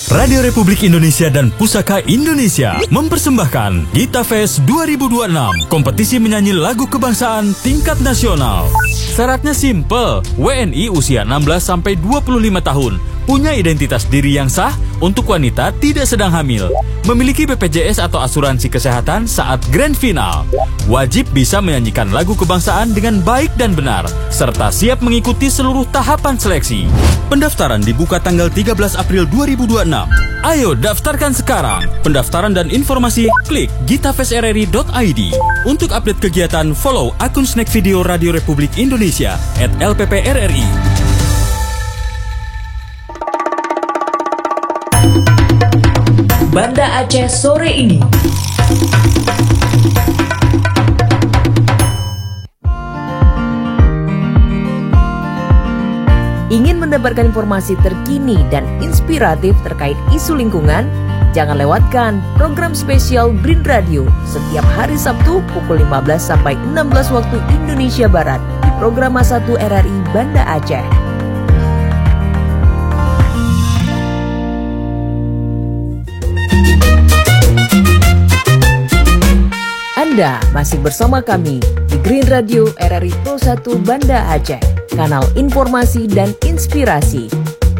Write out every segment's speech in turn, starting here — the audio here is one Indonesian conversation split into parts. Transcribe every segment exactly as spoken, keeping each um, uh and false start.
Radio Republik Indonesia dan Pusaka Indonesia mempersembahkan Gita Fest dua ribu dua puluh enam, kompetisi menyanyi lagu kebangsaan tingkat nasional. Syaratnya simple, W N I usia enam belas sampai dua puluh lima tahun, punya identitas diri yang sah, untuk wanita tidak sedang hamil, memiliki B P J S atau asuransi kesehatan saat grand final, wajib bisa menyanyikan lagu kebangsaan dengan baik dan benar, serta siap mengikuti seluruh tahapan seleksi. Pendaftaran dibuka tanggal tiga belas April dua ribu dua puluh enam. Ayo daftarkan sekarang. Pendaftaran dan informasi klik gitafestrri dot i d. Untuk update kegiatan, follow akun Snack Video Radio Republik Indonesia at L P P R R I. Banda Aceh sore ini. Ingin mendapatkan informasi terkini dan inspiratif terkait isu lingkungan? Jangan lewatkan program spesial Green Radio setiap hari Sabtu pukul lima belas sampai enam belas waktu Indonesia Barat di program satu R R I Banda Aceh. Anda masih bersama kami di Green Radio R R I Pro satu Banda Aceh, kanal informasi dan inspirasi.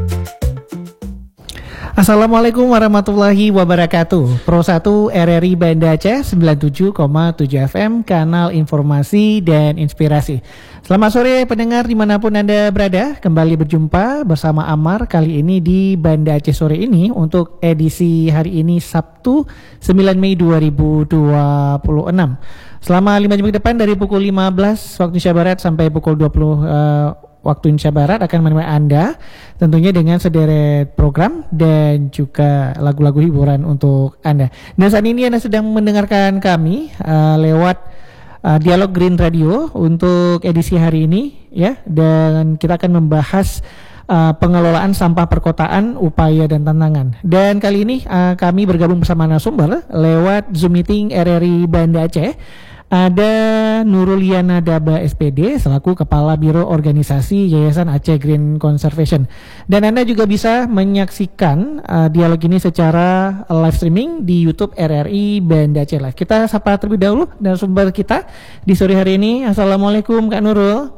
Assalamualaikum warahmatullahi wabarakatuh. Pro satu R R I Banda Aceh sembilan puluh tujuh koma tujuh F M, kanal informasi dan inspirasi. Selamat sore pendengar dimanapun Anda berada. Kembali berjumpa bersama Amar kali ini di Banda Aceh sore ini untuk edisi hari ini Sabtu sembilan Mei dua ribu dua puluh enam. Selama lima jam ke depan dari pukul lima belas waktu Indonesia Barat sampai pukul dua puluh uh, waktu Indonesia Barat akan menemani Anda tentunya dengan sederet program dan juga lagu-lagu hiburan untuk Anda. Dan saat ini Anda sedang mendengarkan kami uh, lewat uh, Dialog Green Radio untuk edisi hari ini ya, dan kita akan membahas uh, pengelolaan sampah perkotaan, upaya dan tantangan. Dan kali ini uh, kami bergabung bersama narasumber lewat Zoom meeting R R I Banda Aceh. Ada Nuruliana Daba S P D selaku Kepala Biro Organisasi Yayasan Aceh Green Conservation. Dan Anda juga bisa menyaksikan uh, dialog ini secara live streaming di YouTube R R I Banda Aceh Live. Kita sapa terlebih dahulu narasumber kita di sore hari ini. Assalamualaikum Kak Nurul.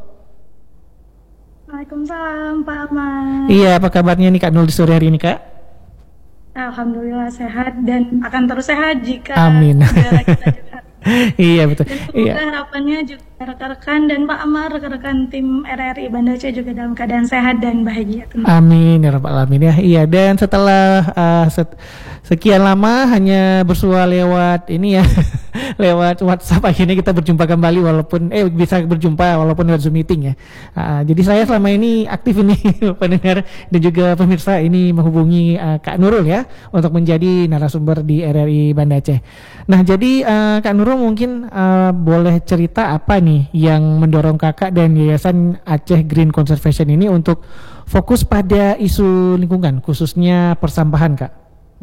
Waalaikumsalam Pak Ahmad. Iya, apa kabarnya nih Kak Nurul di sore hari ini Kak? Alhamdulillah sehat dan akan terus sehat jika Amin. negara kita juga. Iya betul. Dan semoga iya. harapannya juga rekan-rekan dan Pak Amar, rekan-rekan tim R R I Banda Aceh juga dalam keadaan sehat dan bahagia. Tentu. Amin ya rabbal alamin ya. Iya, dan setelah uh, set, sekian lama hanya bersua lewat ini ya, lewat WhatsApp, akhirnya kita berjumpa kembali walaupun eh bisa berjumpa walaupun lewat Zoom meeting ya. Uh, jadi saya selama ini aktif ini pendengar dan juga pemirsa ini menghubungi uh, Kak Nurul ya untuk menjadi narasumber di R R I Banda Aceh. Nah, jadi uh, Kak Nurul mungkin uh, boleh cerita apa nih yang mendorong kakak dan Yayasan Aceh Green Conservation ini untuk fokus pada isu lingkungan, khususnya persampahan, Kak?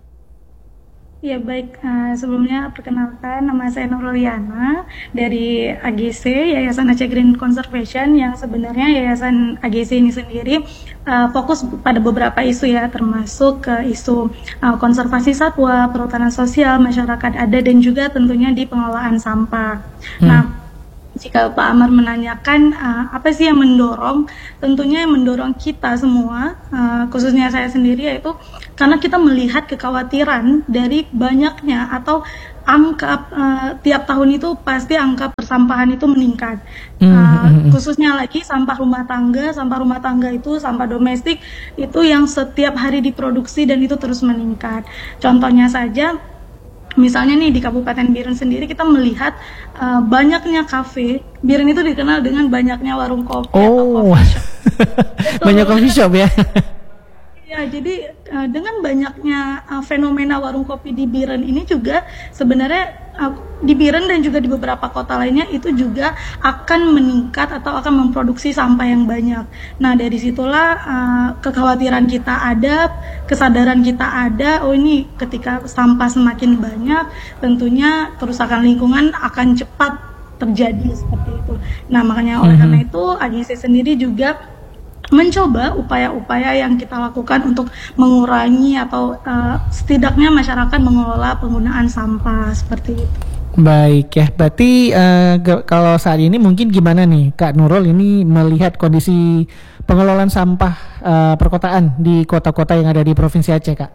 Ya baik, uh, sebelumnya perkenalkan nama saya Nuruliana dari A G C, Yayasan Aceh Green Conservation, yang sebenarnya Yayasan A G C ini sendiri uh, fokus pada beberapa isu ya, termasuk ke uh, isu uh, konservasi satwa, perhutanan sosial, masyarakat adat, dan juga tentunya di pengelolaan sampah. Hmm. Nah, jika Pak Amar menanyakan uh, apa sih yang mendorong, tentunya yang mendorong kita semua, uh, khususnya saya sendiri, yaitu karena kita melihat kekhawatiran dari banyaknya atau angka uh, tiap tahun itu pasti angka persampahan itu meningkat. Uh, khususnya lagi sampah rumah tangga, sampah rumah tangga itu sampah domestik itu yang setiap hari diproduksi dan itu terus meningkat. Contohnya saja, misalnya nih di Kabupaten Biren sendiri kita melihat uh, banyaknya kafe. Biren itu dikenal dengan banyaknya warung kopi oh. atau coffee shop. Banyak coffee shop ya. Ya, jadi uh, dengan banyaknya uh, fenomena warung kopi di Biren ini juga sebenarnya uh, di Biren dan juga di beberapa kota lainnya itu juga akan meningkat atau akan memproduksi sampah yang banyak. Nah, dari situlah uh, kekhawatiran kita ada, kesadaran kita ada, oh ini ketika sampah semakin banyak, tentunya kerusakan lingkungan akan cepat terjadi seperti itu. Nah, makanya oleh mm-hmm. karena itu A G C sendiri juga mencoba upaya-upaya yang kita lakukan untuk mengurangi atau uh, setidaknya masyarakat mengelola penggunaan sampah seperti itu. Baik ya, berarti uh, ge- kalau saat ini mungkin gimana nih Kak Nurul ini melihat kondisi pengelolaan sampah uh, perkotaan di kota-kota yang ada di Provinsi Aceh, Kak?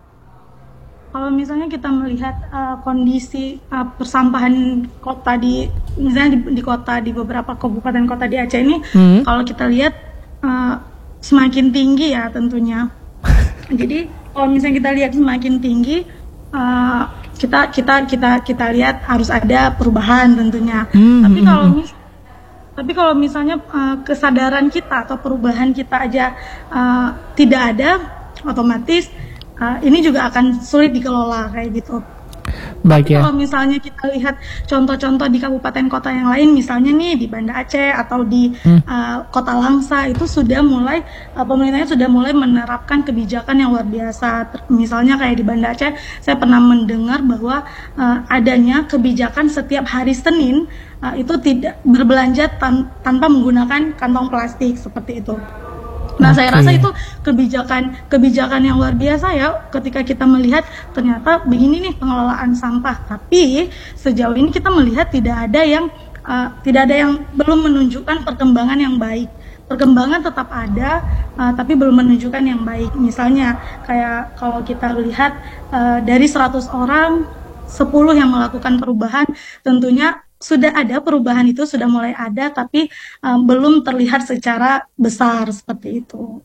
Kalau misalnya kita melihat uh, kondisi uh, persampahan kota di misalnya di, di kota di beberapa kabupaten kota di Aceh ini, hmm. kalau kita lihat uh, semakin tinggi ya tentunya. Jadi kalau misalnya kita lihat semakin tinggi, uh, kita kita kita kita lihat harus ada perubahan tentunya. Hmm. Tapi kalau mis- tapi kalau misalnya uh, kesadaran kita atau perubahan kita aja uh, tidak ada, otomatis Uh, ini juga akan sulit dikelola kayak gitu. Baik ya. Kalau misalnya kita lihat contoh-contoh di kabupaten kota yang lain, misalnya nih di Banda Aceh atau di hmm. uh, Kota Langsa, itu sudah mulai uh, pemerintahnya sudah mulai menerapkan kebijakan yang luar biasa. Ter- misalnya kayak di Banda Aceh, saya pernah mendengar bahwa uh, adanya kebijakan setiap hari Senin uh, itu tidak berbelanja tan- tanpa menggunakan kantong plastik seperti itu. Nah, okay. Saya rasa itu kebijakan kebijakan yang luar biasa ya ketika kita melihat ternyata begini nih pengelolaan sampah. Tapi sejauh ini kita melihat tidak ada yang uh, tidak ada yang belum menunjukkan perkembangan yang baik. Perkembangan tetap ada, uh, tapi belum menunjukkan yang baik. Misalnya kayak kalau kita lihat uh, dari seratus orang, sepuluh yang melakukan perubahan, tentunya sudah ada perubahan itu sudah mulai ada, tapi um, belum terlihat secara besar seperti itu.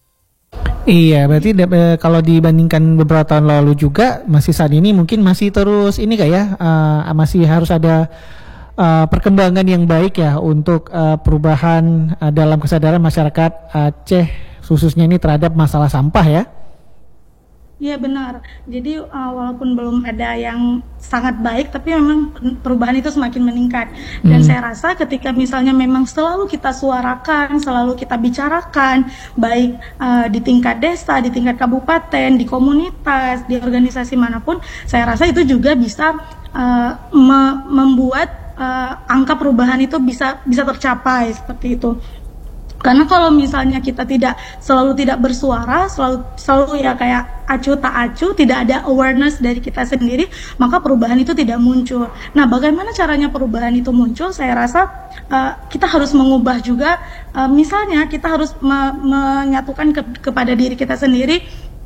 Iya, berarti de- kalau dibandingkan beberapa tahun lalu juga masih saat ini mungkin masih terus ini kayak ya uh, masih harus ada uh, perkembangan yang baik ya untuk uh, perubahan uh, dalam kesadaran masyarakat Aceh khususnya ini terhadap masalah sampah ya. Iya benar. Jadi uh, walaupun belum ada yang sangat baik, tapi memang perubahan itu semakin meningkat. Dan hmm. saya rasa ketika misalnya memang selalu kita suarakan, selalu kita bicarakan, baik uh, di tingkat desa, di tingkat kabupaten, di komunitas, di organisasi manapun, saya rasa itu juga bisa uh, me- membuat uh, angka perubahan itu bisa bisa tercapai seperti itu. Karena kalau misalnya kita tidak selalu tidak bersuara, selalu selalu ya kayak acuh tak acuh, tidak ada awareness dari kita sendiri, maka perubahan itu tidak muncul. Nah, bagaimana caranya perubahan itu muncul? Saya rasa uh, kita harus mengubah juga, uh, misalnya kita harus me- menyatukan ke- kepada diri kita sendiri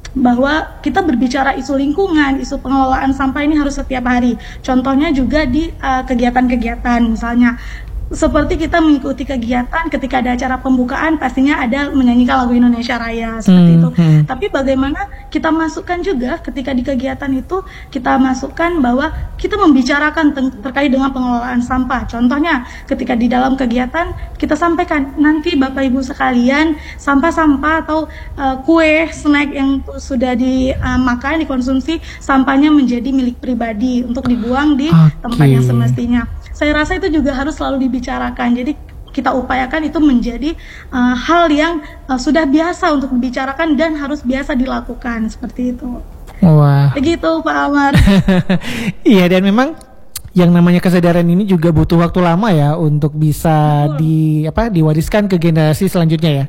bahwa kita berbicara isu lingkungan, isu pengelolaan sampah ini harus setiap hari. Contohnya juga di uh, kegiatan-kegiatan, misalnya seperti kita mengikuti kegiatan ketika ada acara pembukaan pastinya ada menyanyikan lagu Indonesia Raya seperti hmm, itu. Hmm. Tapi bagaimana kita masukkan juga ketika di kegiatan itu kita masukkan bahwa kita membicarakan ter- terkait dengan pengelolaan sampah. Contohnya ketika di dalam kegiatan kita sampaikan nanti Bapak Ibu sekalian sampah-sampah atau uh, kue, snack yang sudah dimakan, uh, dikonsumsi sampahnya menjadi milik pribadi untuk dibuang di okay. tempat yang semestinya. Saya rasa itu juga harus selalu dibicarakan. Jadi kita upayakan itu menjadi uh, hal yang uh, sudah biasa untuk dibicarakan dan harus biasa dilakukan seperti itu. Wah. Begitu Pak Amar. Iya, dan memang yang namanya kesadaran ini juga butuh waktu lama ya untuk bisa Betul. di apa diwariskan ke generasi selanjutnya ya.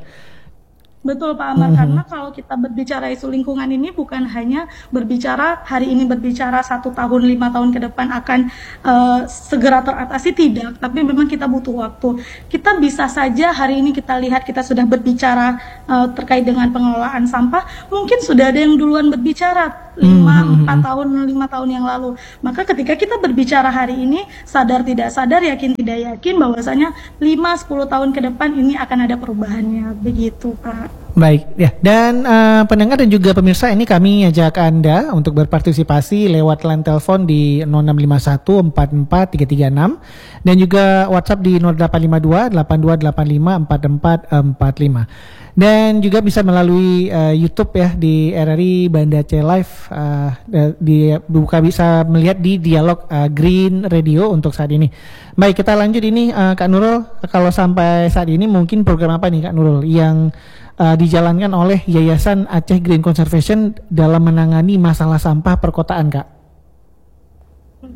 Betul Pak Amar, mm-hmm. karena kalau kita berbicara isu lingkungan ini bukan hanya berbicara hari ini berbicara satu tahun, lima tahun ke depan akan uh, segera teratasi, tidak. Tapi memang kita butuh waktu. Kita bisa saja hari ini kita lihat kita sudah berbicara uh, terkait dengan pengelolaan sampah, mungkin sudah ada yang duluan berbicara lima, mm-hmm. empat tahun, lima tahun yang lalu. Maka ketika kita berbicara hari ini, sadar tidak sadar, yakin tidak yakin, bahwasanya lima, sepuluh tahun ke depan ini akan ada perubahannya. Begitu Pak. Baik ya, dan uh, pendengar dan juga pemirsa, ini kami ajak Anda untuk berpartisipasi lewat line telepon di nol enam lima satu empat empat tiga tiga enam dan juga WhatsApp di nol delapan lima dua delapan dua delapan lima empat empat empat lima. Dan juga bisa melalui uh, YouTube ya di R R I Banda Aceh Live, uh, di buka bisa melihat di dialog uh, Green Radio untuk saat ini. Baik, kita lanjut ini uh, Kak Nurul, kalau sampai saat ini mungkin program apa nih Kak Nurul yang uh, dijalankan oleh Yayasan Aceh Green Conservation dalam menangani masalah sampah perkotaan, Kak?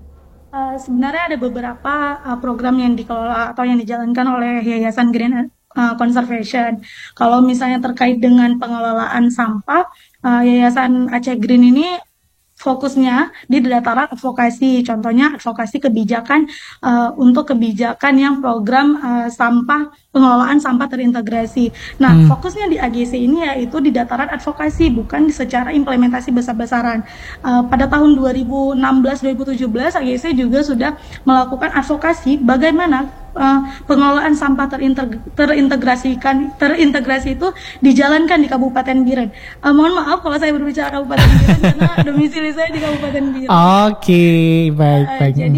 Uh, sebenarnya ada beberapa uh, program yang dikelola atau yang dijalankan oleh Yayasan Green uh, Conservation. Kalau misalnya terkait dengan pengelolaan sampah, uh, Yayasan Aceh Green ini fokusnya di dataran advokasi, contohnya advokasi kebijakan uh, untuk kebijakan yang program uh, sampah pengelolaan sampah terintegrasi. Nah, hmm. fokusnya di A G C ini yaitu di dataran advokasi, bukan secara implementasi besar-besaran. Uh, pada tahun dua ribu enam belas dua ribu tujuh belas A G C juga sudah melakukan advokasi bagaimana uh, pengelolaan sampah terinteg- terintegrasikan terintegrasi itu dijalankan di Kabupaten Biren. Uh, mohon maaf kalau saya berbicara Kabupaten Biren karena domisili saya di Kabupaten Biren. Oke, okay, baik uh, baik. Jadi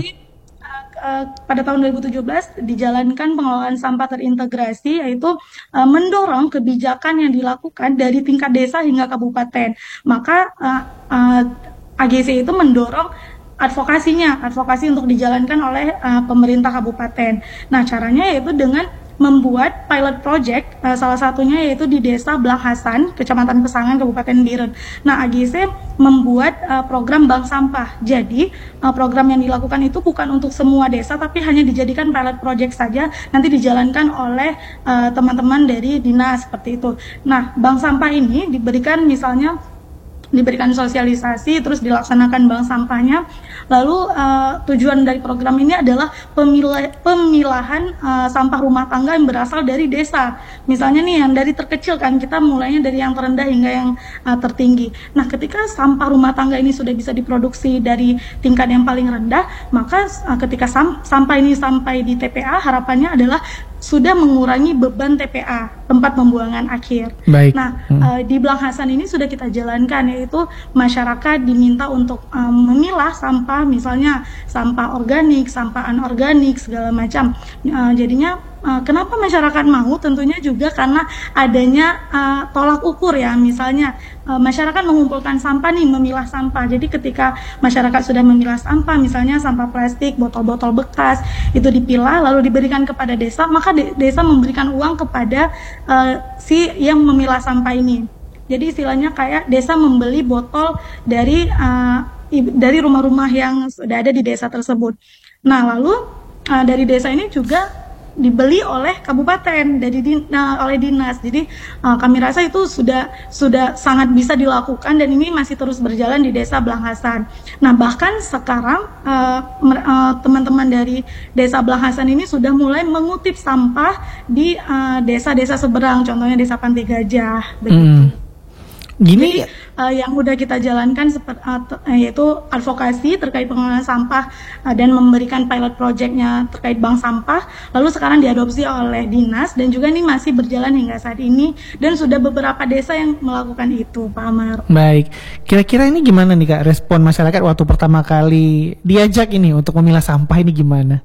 Uh, pada tahun dua ribu tujuh belas dijalankan pengelolaan sampah terintegrasi, yaitu uh, mendorong kebijakan yang dilakukan dari tingkat desa hingga kabupaten. Maka uh, uh, A G C itu mendorong advokasinya, advokasi untuk dijalankan oleh uh, pemerintah kabupaten. Nah, caranya yaitu dengan membuat pilot project, uh, salah satunya yaitu di Desa Blanghasan, Kecamatan Pesangan, Kabupaten Biren. Nah, A G C membuat uh, program bank sampah. Jadi, uh, program yang dilakukan itu bukan untuk semua desa, tapi hanya dijadikan pilot project saja, nanti dijalankan oleh uh, teman-teman dari dinas, seperti itu. Nah, bank sampah ini diberikan misalnya diberikan sosialisasi, terus dilaksanakan bank sampahnya. Lalu uh, tujuan dari program ini adalah pemilah, pemilahan uh, sampah rumah tangga yang berasal dari desa. Misalnya nih yang dari terkecil kan, kita mulainya dari yang terendah hingga yang uh, tertinggi. Nah, ketika sampah rumah tangga ini sudah bisa diproduksi dari tingkat yang paling rendah, maka uh, ketika sam- sampah ini sampai di T P A, harapannya adalah sudah mengurangi beban T P A, tempat pembuangan akhir. Baik. Nah, hmm. uh, di Blanghasan ini sudah kita jalankan, yaitu masyarakat diminta untuk um, memilah sampah, misalnya sampah organik, sampah anorganik, segala macam. Uh, jadinya uh, kenapa masyarakat mau? Tentunya juga karena adanya uh, tolak ukur ya, misalnya uh, masyarakat mengumpulkan sampah nih, memilah sampah. Jadi ketika masyarakat sudah memilah sampah, misalnya sampah plastik, botol-botol bekas, itu dipilah lalu diberikan kepada desa, maka de- desa memberikan uang kepada uh, si yang memilah sampah ini. Jadi istilahnya kayak desa membeli botol dari uh, dari rumah-rumah yang sudah ada di desa tersebut. Nah, lalu uh, dari desa ini juga dibeli oleh kabupaten, dari din, uh, oleh dinas. Jadi uh, kami rasa itu sudah sudah sangat bisa dilakukan, dan ini masih terus berjalan di Desa Blanghasan. Nah, bahkan sekarang uh, mer, uh, teman-teman dari Desa Blanghasan ini sudah mulai mengutip sampah di uh, desa-desa seberang, contohnya Desa Pantai Gajah begitu. Hmm. Gini, Jadi, uh, yang udah kita jalankan seperti uh, yaitu advokasi terkait pengelolaan sampah uh, dan memberikan pilot projectnya terkait bank sampah. Lalu sekarang diadopsi oleh dinas, dan juga ini masih berjalan hingga saat ini, dan sudah beberapa desa yang melakukan itu, Pak Amar. Baik, kira-kira ini gimana nih Kak, respon masyarakat waktu pertama kali diajak ini untuk memilah sampah ini gimana?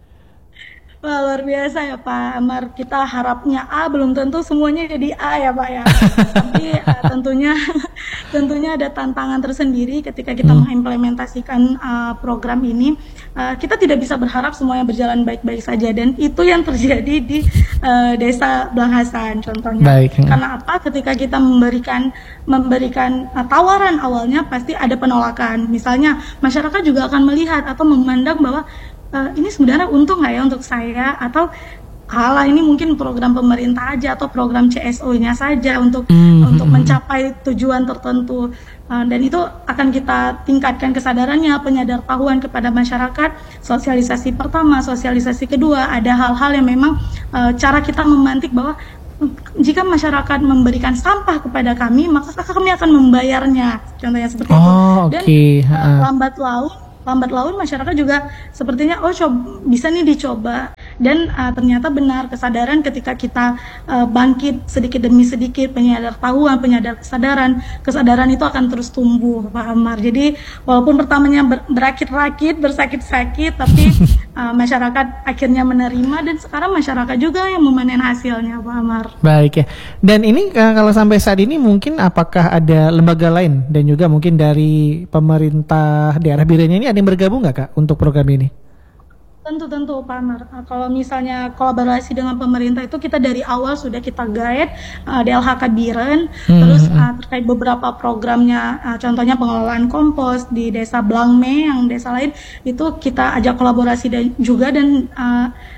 Wah, luar biasa ya Pak Amar. Kita harapnya A, belum tentu semuanya jadi A ya Pak ya. Tapi uh, tentunya tentunya ada tantangan tersendiri ketika kita hmm. mengimplementasikan uh, program ini. Uh, kita tidak bisa berharap semuanya berjalan baik-baik saja, dan itu yang terjadi di uh, Desa Blanghasan contohnya. Baik. Karena apa? Ketika kita memberikan memberikan uh, tawaran awalnya, pasti ada penolakan. Misalnya masyarakat juga akan melihat atau memandang bahwa Uh, ini sebenarnya untung nggak ya untuk saya, atau halah ini mungkin program pemerintah aja atau program C S O-nya saja untuk mm-hmm. untuk mencapai tujuan tertentu, uh, dan itu akan kita tingkatkan kesadarannya, penyadaran kepada masyarakat. Sosialisasi pertama, sosialisasi kedua, ada hal-hal yang memang uh, cara kita memantik bahwa jika masyarakat memberikan sampah kepada kami, maka kami akan membayarnya, contohnya seperti oh, itu. Dan okay. uh, lambat laun lambat laun masyarakat juga sepertinya oh coba bisa nih dicoba, dan uh, ternyata benar kesadaran ketika kita uh, bangkit sedikit demi sedikit, penyadar tahuan, penyadar kesadaran, kesadaran itu akan terus tumbuh, Pak Amar. Jadi walaupun pertamanya ber- berakit-rakit, bersakit-sakit, tapi uh, masyarakat akhirnya menerima, dan sekarang masyarakat juga yang memanen hasilnya, Pak Amar. Baik ya. Dan ini uh, kalau sampai saat ini mungkin apakah ada lembaga lain dan juga mungkin dari pemerintah daerah Biren ini ada yang bergabung nggak Kak untuk program ini? Tentu-tentu Pak Amar. Nah, kalau misalnya kolaborasi dengan pemerintah itu kita dari awal sudah kita guide uh, D L H K Biren, hmm. terus uh, terkait beberapa programnya, uh, contohnya pengelolaan kompos di Desa Blangme, yang desa lain itu kita ajak kolaborasi dan juga, dan uh,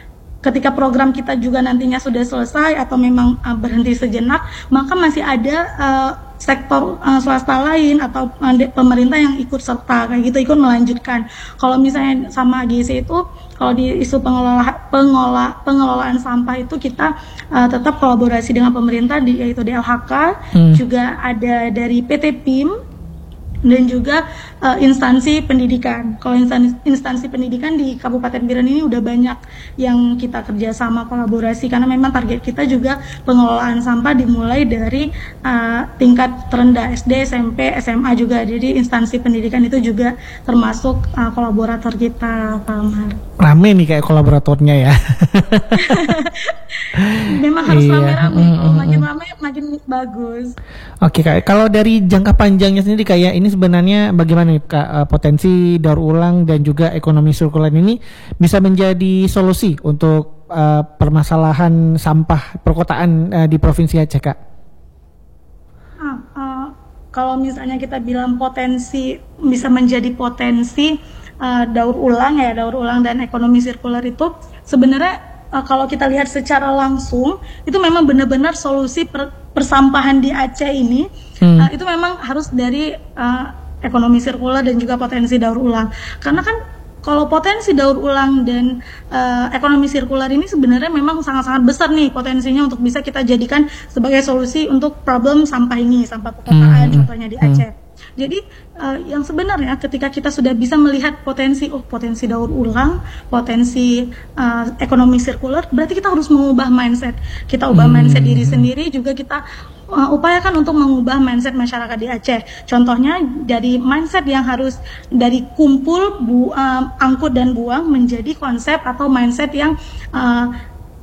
ketika program kita juga nantinya sudah selesai atau memang uh, berhenti sejenak, maka masih ada uh, sektor uh, swasta lain atau uh, pemerintah yang ikut serta kayak gitu, ikut melanjutkan. Kalau misalnya sama A G C itu, kalau di isu pengelola, pengelola, pengelolaan sampah itu kita uh, tetap kolaborasi dengan pemerintah, di, yaitu D L H K, hmm. juga ada dari P T P I M, dan juga uh, instansi pendidikan. Kalau instansi, instansi pendidikan di Kabupaten Biren ini udah banyak yang kita kerjasama kolaborasi, karena memang target kita juga pengelolaan sampah dimulai dari uh, tingkat terendah S D, S M P, S M A juga. Jadi instansi pendidikan itu juga termasuk uh, kolaborator kita, Pak Amar. Rame nih kayak kolaboratornya ya. Memang harus iya. rame-rame. Mm, Kalau mm, makin mm. rame makin bagus. Oke Kak, kalau dari jangka panjangnya sendiri kayak ini sebenarnya bagaimana nih Kak, uh, potensi daur ulang dan juga ekonomi sirkular ini bisa menjadi solusi untuk uh, permasalahan sampah perkotaan uh, di Provinsi Aceh, Kak? Ah, uh, kalau misalnya kita bilang potensi, bisa menjadi potensi uh, daur ulang ya, daur ulang dan ekonomi sirkular itu sebenarnya uh, kalau kita lihat secara langsung itu memang benar-benar solusi per, persampahan di Aceh ini hmm. uh, itu memang harus dari uh, ekonomi sirkular dan juga potensi daur ulang. Karena kan kalau potensi daur ulang dan uh, ekonomi sirkular ini sebenarnya memang sangat-sangat besar nih potensinya untuk bisa kita jadikan sebagai solusi untuk problem sampah ini, sampah perkotaan hmm. contohnya di Aceh. Hmm. Jadi uh, yang sebenarnya ketika kita sudah bisa melihat potensi, oh potensi daur ulang, potensi uh, ekonomi sirkular, berarti kita harus mengubah mindset. Kita ubah hmm. mindset diri sendiri, juga kita uh, upayakan untuk mengubah mindset masyarakat di Aceh. Contohnya dari mindset yang harus dari kumpul, bu, uh, angkut dan buang menjadi konsep atau mindset yang uh,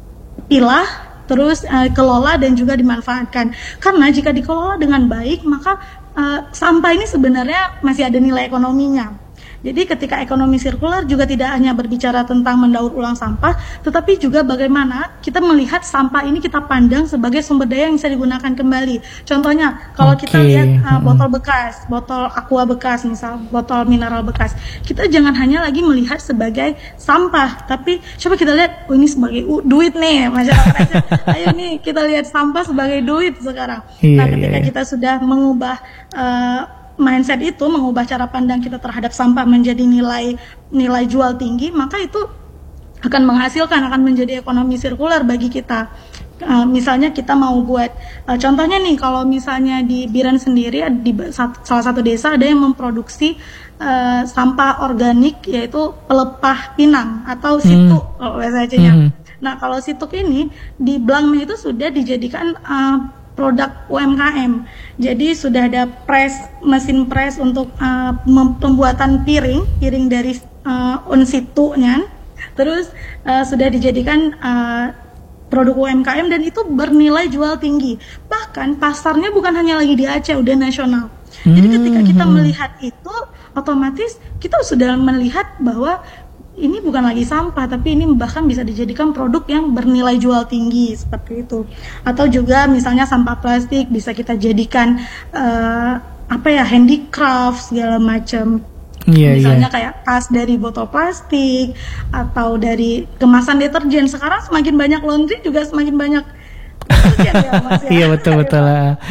pilah, terus uh, kelola dan juga dimanfaatkan. Karena jika dikelola dengan baik, maka Uh, sampah ini sebenarnya masih ada nilai ekonominya. Jadi ketika ekonomi sirkular juga tidak hanya berbicara tentang mendaur ulang sampah, tetapi juga bagaimana kita melihat sampah ini kita pandang sebagai sumber daya yang bisa digunakan kembali. Contohnya kalau okay. kita lihat uh, botol bekas, botol aqua bekas, misal botol mineral bekas, kita jangan hanya lagi melihat sebagai sampah, tapi coba kita lihat, oh ini sebagai uh, duit nih masyarakat. Ayo nih kita lihat sampah sebagai duit sekarang. Yeah, nah ketika yeah, yeah. kita sudah mengubah uh, mindset itu, mengubah cara pandang kita terhadap sampah menjadi nilai nilai jual tinggi, maka itu akan menghasilkan, akan menjadi ekonomi sirkular bagi kita. Uh, misalnya kita mau buat, uh, contohnya nih kalau misalnya di Biren sendiri, di salah satu desa ada yang memproduksi uh, sampah organik, yaitu pelepah pinang atau situk hmm. kalau bahasa Acehnya. Hmm. Nah kalau situk ini di Blangme itu sudah dijadikan uh, produk U M K M. Jadi sudah ada press, mesin press untuk uh, pembuatan piring, piring dari uh, on situ-nya. Terus uh, sudah dijadikan uh, produk U M K M dan itu bernilai jual tinggi. Bahkan pasarnya bukan hanya lagi di Aceh, udah nasional. Hmm. Jadi ketika kita melihat itu, otomatis kita sudah melihat bahwa ini bukan lagi sampah, tapi ini bahkan bisa dijadikan produk yang bernilai jual tinggi seperti itu. Atau juga misalnya sampah plastik bisa kita jadikan uh, apa ya, handicraft segala macam. Yeah, misalnya yeah. kayak tas dari botol plastik atau dari kemasan deterjen. Sekarang semakin banyak laundry juga semakin banyak deterjen ya Mas ya. Iya betul betul.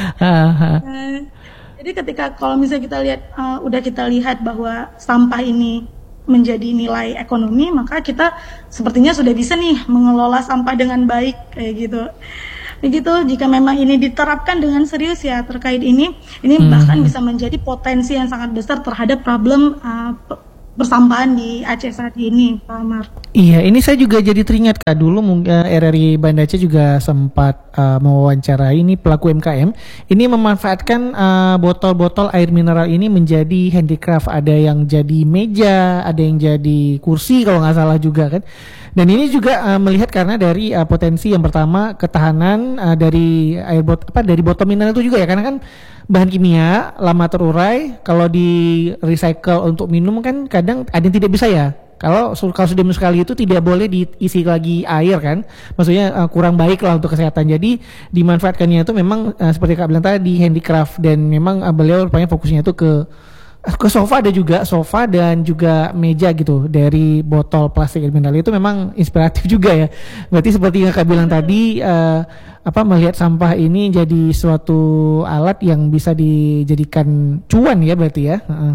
Nah, jadi ketika kalau misalnya kita lihat uh, udah kita lihat bahwa sampah ini menjadi nilai ekonomi, maka kita sepertinya sudah bisa nih mengelola sampah dengan baik kayak gitu. Begitu, jika memang ini diterapkan dengan serius ya terkait ini, ini hmm. bahkan bisa menjadi potensi yang sangat besar terhadap problem uh, persampahan di Aceh saat ini, Pak Amar. Iya, ini saya juga jadi teringat Kak, dulu mungkin R R I Banda Aceh juga sempat uh, mewawancarai ini pelaku U M K M. Ini memanfaatkan uh, botol-botol air mineral ini menjadi handicraft. Ada yang jadi meja, ada yang jadi kursi kalau nggak salah juga kan. Dan ini juga uh, melihat karena dari uh, potensi yang pertama ketahanan uh, dari air bot apa dari botol mineral itu juga ya, karena kan bahan kimia lama terurai, kalau di recycle untuk minum kan kadang ada yang tidak bisa ya. Kalau kalau sudah minum sekali itu tidak boleh diisi lagi air kan, maksudnya uh, kurang baik lah untuk kesehatan. Jadi dimanfaatkannya itu memang uh, seperti Kak bilang tadi handicraft, dan memang uh, beliau rupanya fokusnya itu ke ke sofa ada juga sofa dan juga meja gitu dari botol plastik mineral. Itu memang inspiratif juga ya. Berarti seperti yang Kakak bilang tadi, uh, apa melihat sampah ini jadi suatu alat yang bisa dijadikan cuan ya berarti ya. Uh-uh.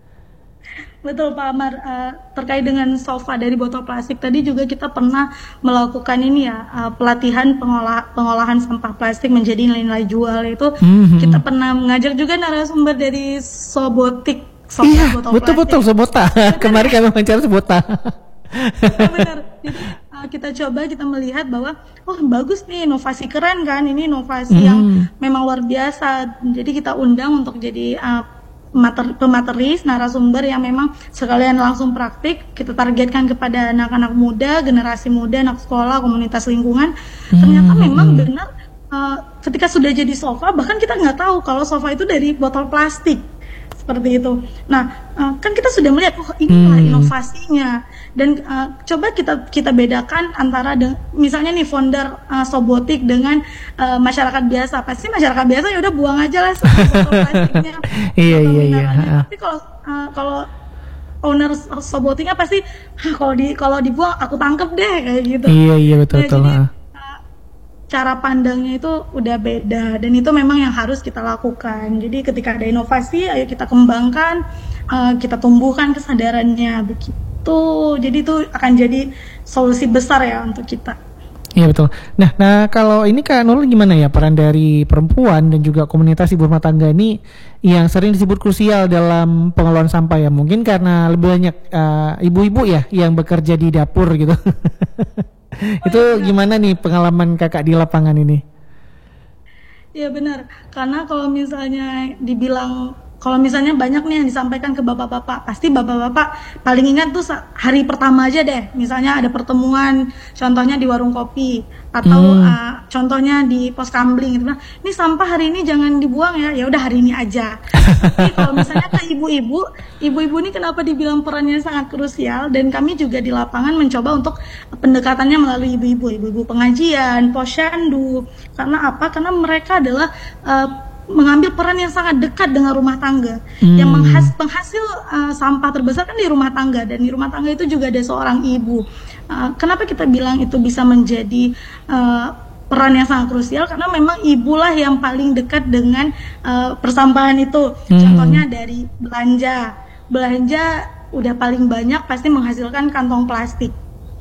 Betul Pak Amar, uh, terkait dengan sofa dari botol plastik tadi juga kita pernah melakukan ini ya, uh, pelatihan pengolah, pengolahan sampah plastik menjadi nilai-nilai jual. Itu mm-hmm. kita pernah mengajak juga narasumber dari Sobotik, sofa iya, botol betul-betul Sobota. Kemarin kami wawancara Sobota. Ya, benar. Jadi uh, kita coba kita melihat bahwa oh bagus nih, inovasi keren kan, ini inovasi mm. yang memang luar biasa. Jadi kita undang untuk jadi uh, Mater, pemateris, narasumber yang memang sekalian langsung praktik. Kita targetkan kepada anak-anak muda, generasi muda, anak sekolah, komunitas lingkungan. Hmm. Ternyata memang benar uh, ketika sudah jadi sofa, bahkan kita nggak tahu kalau sofa itu dari botol plastik seperti itu. Nah, uh, kan kita sudah melihat, oh inilah hmm. inovasinya. Dan uh, coba kita kita bedakan antara de, misalnya nih founder uh, Sobotik dengan uh, masyarakat biasa. Pasti masyarakat biasa ya udah buang aja lah botol plastiknya. Iya iya iya. Tapi kalau uh, kalau owner Sobotiknya pasti kalau di kalau dibuang aku tangkep deh kayak gitu. Iya iya betul nah, betul. Jadi, uh, cara pandangnya itu udah beda dan itu memang yang harus kita lakukan. Jadi ketika ada inovasi, ayo kita kembangkan, uh, kita tumbuhkan kesadarannya begitu. Tuh, jadi itu akan jadi solusi besar ya untuk kita. Iya betul. Nah, nah kalau ini Kak Nurul gimana ya peran dari perempuan dan juga komunitas ibu rumah tangga ini yang sering disebut krusial dalam pengelolaan sampah ya? Mungkin karena lebih banyak uh, ibu-ibu ya yang bekerja di dapur gitu. Oh, itu ya, gimana nih pengalaman Kakak di lapangan ini? Iya benar. Karena kalau misalnya dibilang Kalau misalnya banyak nih yang disampaikan ke bapak-bapak, pasti bapak-bapak paling ingat tuh hari pertama aja deh. Misalnya ada pertemuan, contohnya di warung kopi atau hmm. uh, contohnya di pos kamling gitu. Nah, ini sampah hari ini jangan dibuang ya. Ya udah hari ini aja. Tapi kalau misalnya ke ibu-ibu, ibu-ibu ini kenapa dibilang perannya sangat krusial, dan kami juga di lapangan mencoba untuk pendekatannya melalui ibu-ibu, ibu-ibu pengajian, posyandu. Karena apa? Karena mereka adalah uh, mengambil peran yang sangat dekat dengan rumah tangga. hmm. Yang menghas, penghasil uh, sampah terbesar kan di rumah tangga, dan di rumah tangga itu juga ada seorang ibu. Uh, kenapa kita bilang itu bisa menjadi uh, peran yang sangat krusial? Karena memang ibulah yang paling dekat dengan uh, persampahan itu. hmm. Contohnya dari belanja belanja udah paling banyak pasti menghasilkan kantong plastik.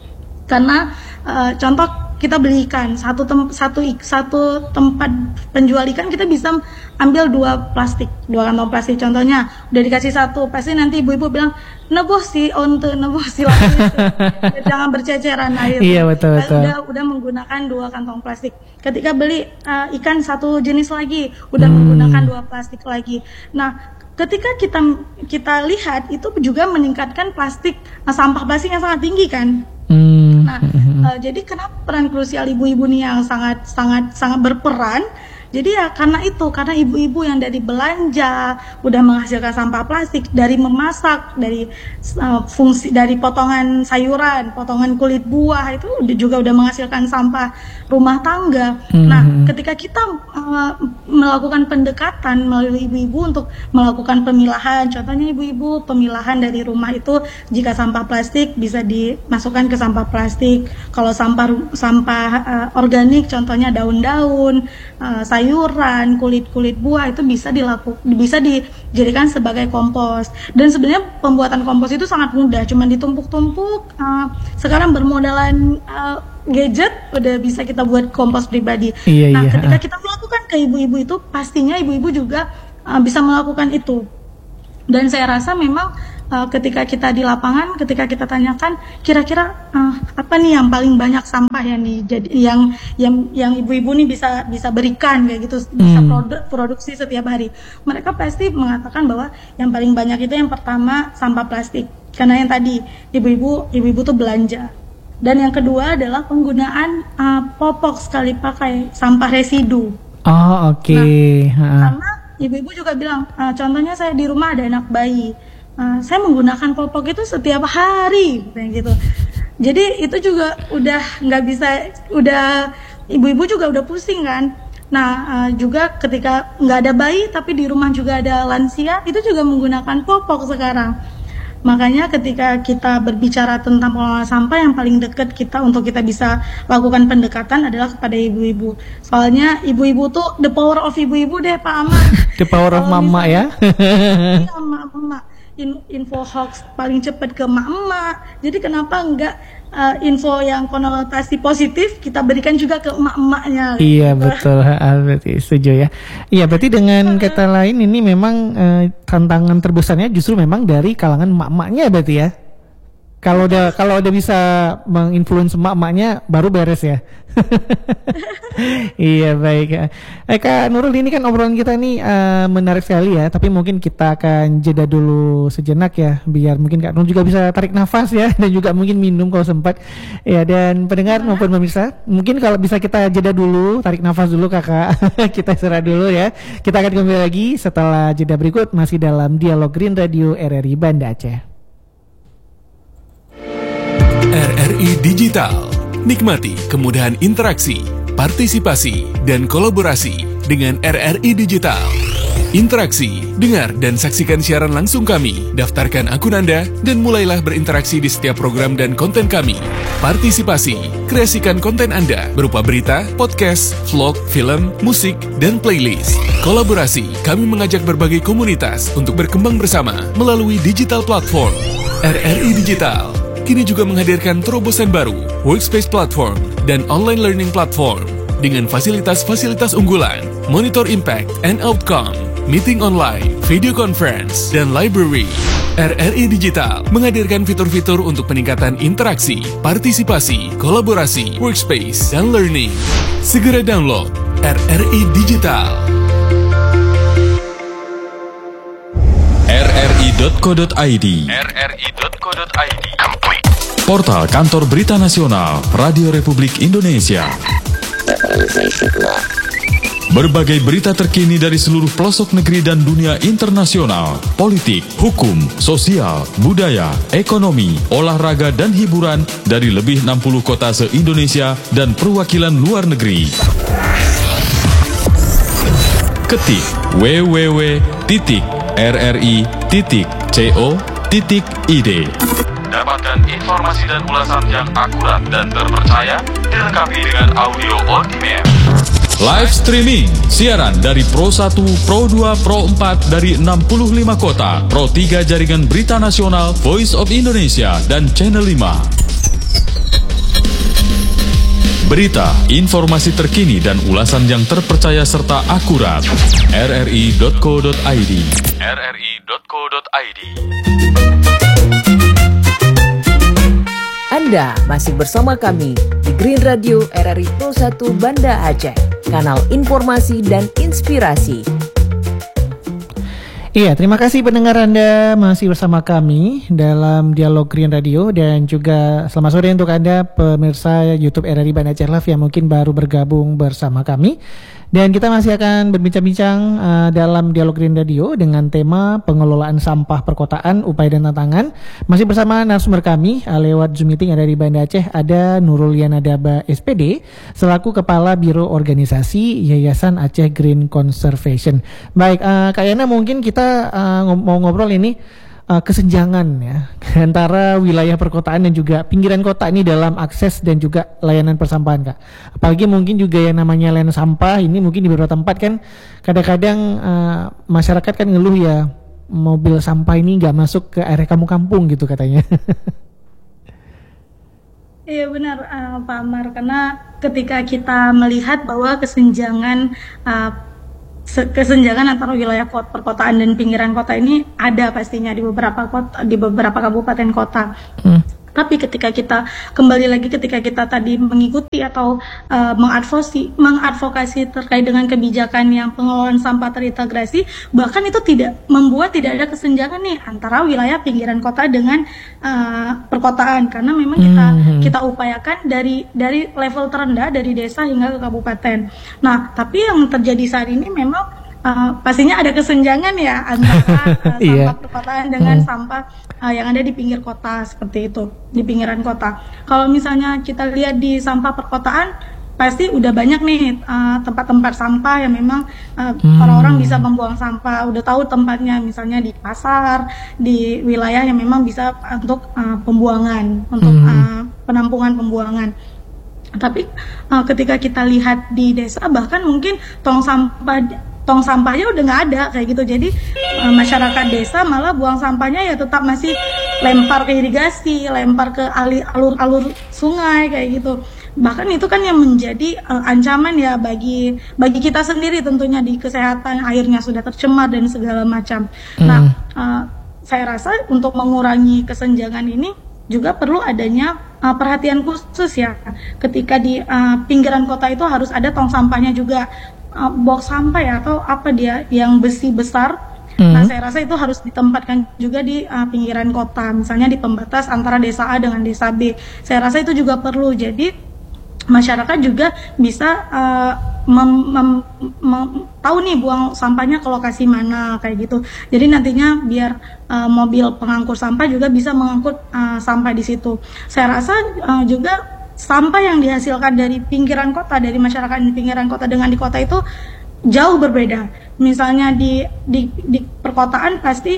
Karena uh, contoh kita beli ikan, satu tem- satu satu tempat penjual ikan kita bisa ambil dua plastik, dua kantong plastik. Contohnya udah dikasih satu, pasti nanti ibu-ibu bilang neboh si onte, neboh si lagi. Jangan berceceran air. Iya betul betul. Udah udah menggunakan dua kantong plastik. Ketika beli uh, ikan satu jenis lagi, udah hmm. menggunakan dua plastik lagi. Nah, ketika kita kita lihat itu juga meningkatkan plastik, nah, sampah plastik yang sangat tinggi kan. Hmm. Nah, uh, jadi kenapa peran krusial ibu-ibu nih yang sangat sangat sangat berperan? Jadi ya karena itu, karena ibu-ibu yang dari belanja udah menghasilkan sampah plastik, dari memasak, dari uh, fungsi dari potongan sayuran, potongan kulit buah itu juga udah menghasilkan sampah rumah tangga. Mm-hmm. Nah, ketika kita uh, melakukan pendekatan melalui ibu-ibu untuk melakukan pemilahan, contohnya ibu-ibu pemilahan dari rumah itu jika sampah plastik bisa dimasukkan ke sampah plastik. Kalau sampah sampah uh, organik, contohnya daun-daun, uh, sayuran, kulit-kulit buah itu bisa dilakukan, bisa dijadikan sebagai kompos. Dan sebenarnya pembuatan kompos itu sangat mudah, cuma ditumpuk-tumpuk. Uh, sekarang bermodalan uh, gadget udah bisa kita buat kompos pribadi. Iya, nah, iya. Ketika kita melakukan ke ibu-ibu itu, pastinya ibu-ibu juga uh, bisa melakukan itu. Dan saya rasa memang uh, ketika kita di lapangan, ketika kita tanyakan kira-kira uh, apa nih yang paling banyak sampah yang nih jadi yang yang yang ibu-ibu nih bisa bisa berikan kayak gitu, bisa hmm. produ, produksi setiap hari. Mereka pasti mengatakan bahwa yang paling banyak itu yang pertama sampah plastik. Karena yang tadi ibu-ibu ibu-ibu tuh belanja. Dan yang kedua adalah penggunaan uh, popok sekali pakai, sampah residu. Oh, oke. Okay. Nah, karena ibu-ibu juga bilang, uh, contohnya saya di rumah ada anak bayi, uh, saya menggunakan popok itu setiap hari, kayak gitu. Jadi itu juga udah nggak bisa, udah ibu-ibu juga udah pusing kan. Nah, uh, juga ketika nggak ada bayi tapi di rumah juga ada lansia, itu juga menggunakan popok sekarang. Makanya ketika kita berbicara tentang pengelolaan sampah, yang paling dekat kita untuk kita bisa lakukan pendekatan adalah kepada ibu-ibu. Soalnya ibu-ibu tuh the power of ibu-ibu deh Pak Amar. The power of mama ya. Iya, mama. In, info hoax paling cepat ke emak-emak. Jadi kenapa enggak uh, info yang konotasi positif kita berikan juga ke emak-emaknya? Iya betul, berarti setuju ya. Iya berarti dengan kata lain ini memang uh, tantangan terbesarnya justru memang dari kalangan emak-emaknya berarti ya. Kalau udah kalau udah bisa menginfluence emak-emaknya baru beres ya. Iya baik. Eh Kak Nurul, ini kan obrolan kita nih uh, menarik sekali ya. Tapi mungkin kita akan jeda dulu sejenak ya, biar mungkin Kak Nurul juga bisa tarik nafas ya, dan juga mungkin minum kalau sempat. Ya, dan pendengar maupun pemirsa, mungkin kalau bisa kita jeda dulu, tarik nafas dulu Kakak. Kita istirahat dulu ya. Kita akan kembali lagi setelah jeda berikut, masih dalam Dialog Green Radio R R I Banda Aceh. R R I Digital. Nikmati kemudahan interaksi, partisipasi, dan kolaborasi dengan R R I Digital. Interaksi, dengar dan saksikan siaran langsung kami, daftarkan akun Anda, dan mulailah berinteraksi di setiap program dan konten kami. Partisipasi, kreasikan konten Anda berupa berita, podcast, vlog, film, musik, dan playlist. Kolaborasi, kami mengajak berbagai komunitas untuk berkembang bersama melalui digital platform. R R I Digital kini juga menghadirkan terobosan baru, workspace platform, dan online learning platform dengan fasilitas-fasilitas unggulan, monitor impact and outcome, meeting online, video conference, dan library. R R I Digital menghadirkan fitur-fitur untuk peningkatan interaksi, partisipasi, kolaborasi, workspace, dan learning. Segera download R R I Digital. r r i dot co dot i d r r i dot co dot i d Portal Kantor Berita Nasional Radio Republik Indonesia. Berbagai berita terkini dari seluruh pelosok negeri dan dunia internasional, politik, hukum, sosial, budaya, ekonomi, olahraga, dan hiburan dari lebih enam puluh kota se-Indonesia dan perwakilan luar negeri. Ketik w w w titik r r i titik co titik i d. Dapatkan informasi dan ulasan yang akurat dan terpercaya, dilengkapi dengan audio on demand. Live streaming, siaran dari Pro satu, Pro dua, Pro empat dari enam puluh lima kota, Pro tiga Jaringan Berita Nasional, Voice of Indonesia, dan Channel lima. Berita, informasi terkini dan ulasan yang terpercaya serta akurat. r r i dot co dot i d r r i dot co dot i d. Anda masih bersama kami di Green Radio R R I Pro satu Banda Aceh, kanal informasi dan inspirasi. Iya, terima kasih pendengar Anda masih bersama kami dalam Dialog Green Radio, dan juga selamat sore untuk Anda pemirsa YouTube R R I Banda Aceh Live yang mungkin baru bergabung bersama kami. Dan kita masih akan berbincang-bincang uh, dalam Dialog Green Radio dengan tema pengelolaan sampah perkotaan, upaya dan tantangan. Masih bersama narasumber kami uh, lewat Zoom meeting ada di Banda Aceh, ada Nurul Yanadaba S P D selaku Kepala Biro Organisasi Yayasan Aceh Green Conservation. Baik, uh, Kak Yana, mungkin kita uh, ng- mau ngobrol ini uh, kesenjangan ya antara wilayah perkotaan dan juga pinggiran kota ini dalam akses dan juga layanan persampahan, Kak. Apalagi mungkin juga yang namanya layanan sampah ini mungkin di beberapa tempat kan kadang-kadang uh, masyarakat kan ngeluh ya, mobil sampah ini nggak masuk ke area kampung-kampung gitu katanya. Iya benar uh, Pak Amar, karena ketika kita melihat bahwa kesenjangan uh, kesenjangan antara wilayah kota, perkotaan dan pinggiran kota ini ada pastinya di beberapa kota, di beberapa kabupaten kota. Hmm. Tapi ketika kita kembali lagi ketika kita tadi mengikuti atau uh, mengadvokasi mengadvokasi terkait dengan kebijakan yang pengelolaan sampah terintegrasi, bahkan itu tidak membuat tidak ada kesenjangan nih antara wilayah pinggiran kota dengan uh, perkotaan, karena memang kita hmm. kita upayakan dari dari level terendah dari desa hingga ke kabupaten. Nah, tapi yang terjadi saat ini memang Uh, pastinya ada kesenjangan ya antara uh, sampah yeah. perkotaan dengan hmm. sampah uh, yang ada di pinggir kota, seperti itu, di pinggiran kota. Kalau misalnya kita lihat di sampah perkotaan, pasti udah banyak nih uh, tempat-tempat sampah yang memang uh, hmm. orang-orang bisa membuang sampah, udah tahu tempatnya, misalnya di pasar, di wilayah yang memang bisa untuk uh, pembuangan, untuk hmm. uh, penampungan pembuangan. Tapi uh, ketika kita lihat di desa, bahkan mungkin tong sampah tong sampahnya udah nggak ada kayak gitu. Jadi uh, masyarakat desa malah buang sampahnya ya tetap masih lempar ke irigasi, lempar ke alur-alur sungai kayak gitu. Bahkan itu kan yang menjadi uh, ancaman ya bagi bagi kita sendiri tentunya, di kesehatan, airnya sudah tercemar dan segala macam. Hmm. Nah, uh, saya rasa untuk mengurangi kesenjangan ini juga perlu adanya uh, perhatian khusus ya. Ketika di uh, pinggiran kota itu harus ada tong sampahnya juga. Uh, box sampah ya atau apa dia yang besi besar. Mm-hmm. Nah, saya rasa itu harus ditempatkan juga di uh, pinggiran kota, misalnya di pembatas antara desa A dengan desa B. Saya rasa itu juga perlu. Jadi masyarakat juga bisa uh, mem- mem- mem- tahu nih buang sampahnya ke lokasi mana kayak gitu. Jadi nantinya biar uh, mobil pengangkut sampah juga bisa mengangkut uh, sampah di situ. Saya rasa uh, juga sampah yang dihasilkan dari pinggiran kota, dari masyarakat di pinggiran kota dengan di kota itu jauh berbeda. Misalnya di di, di perkotaan pasti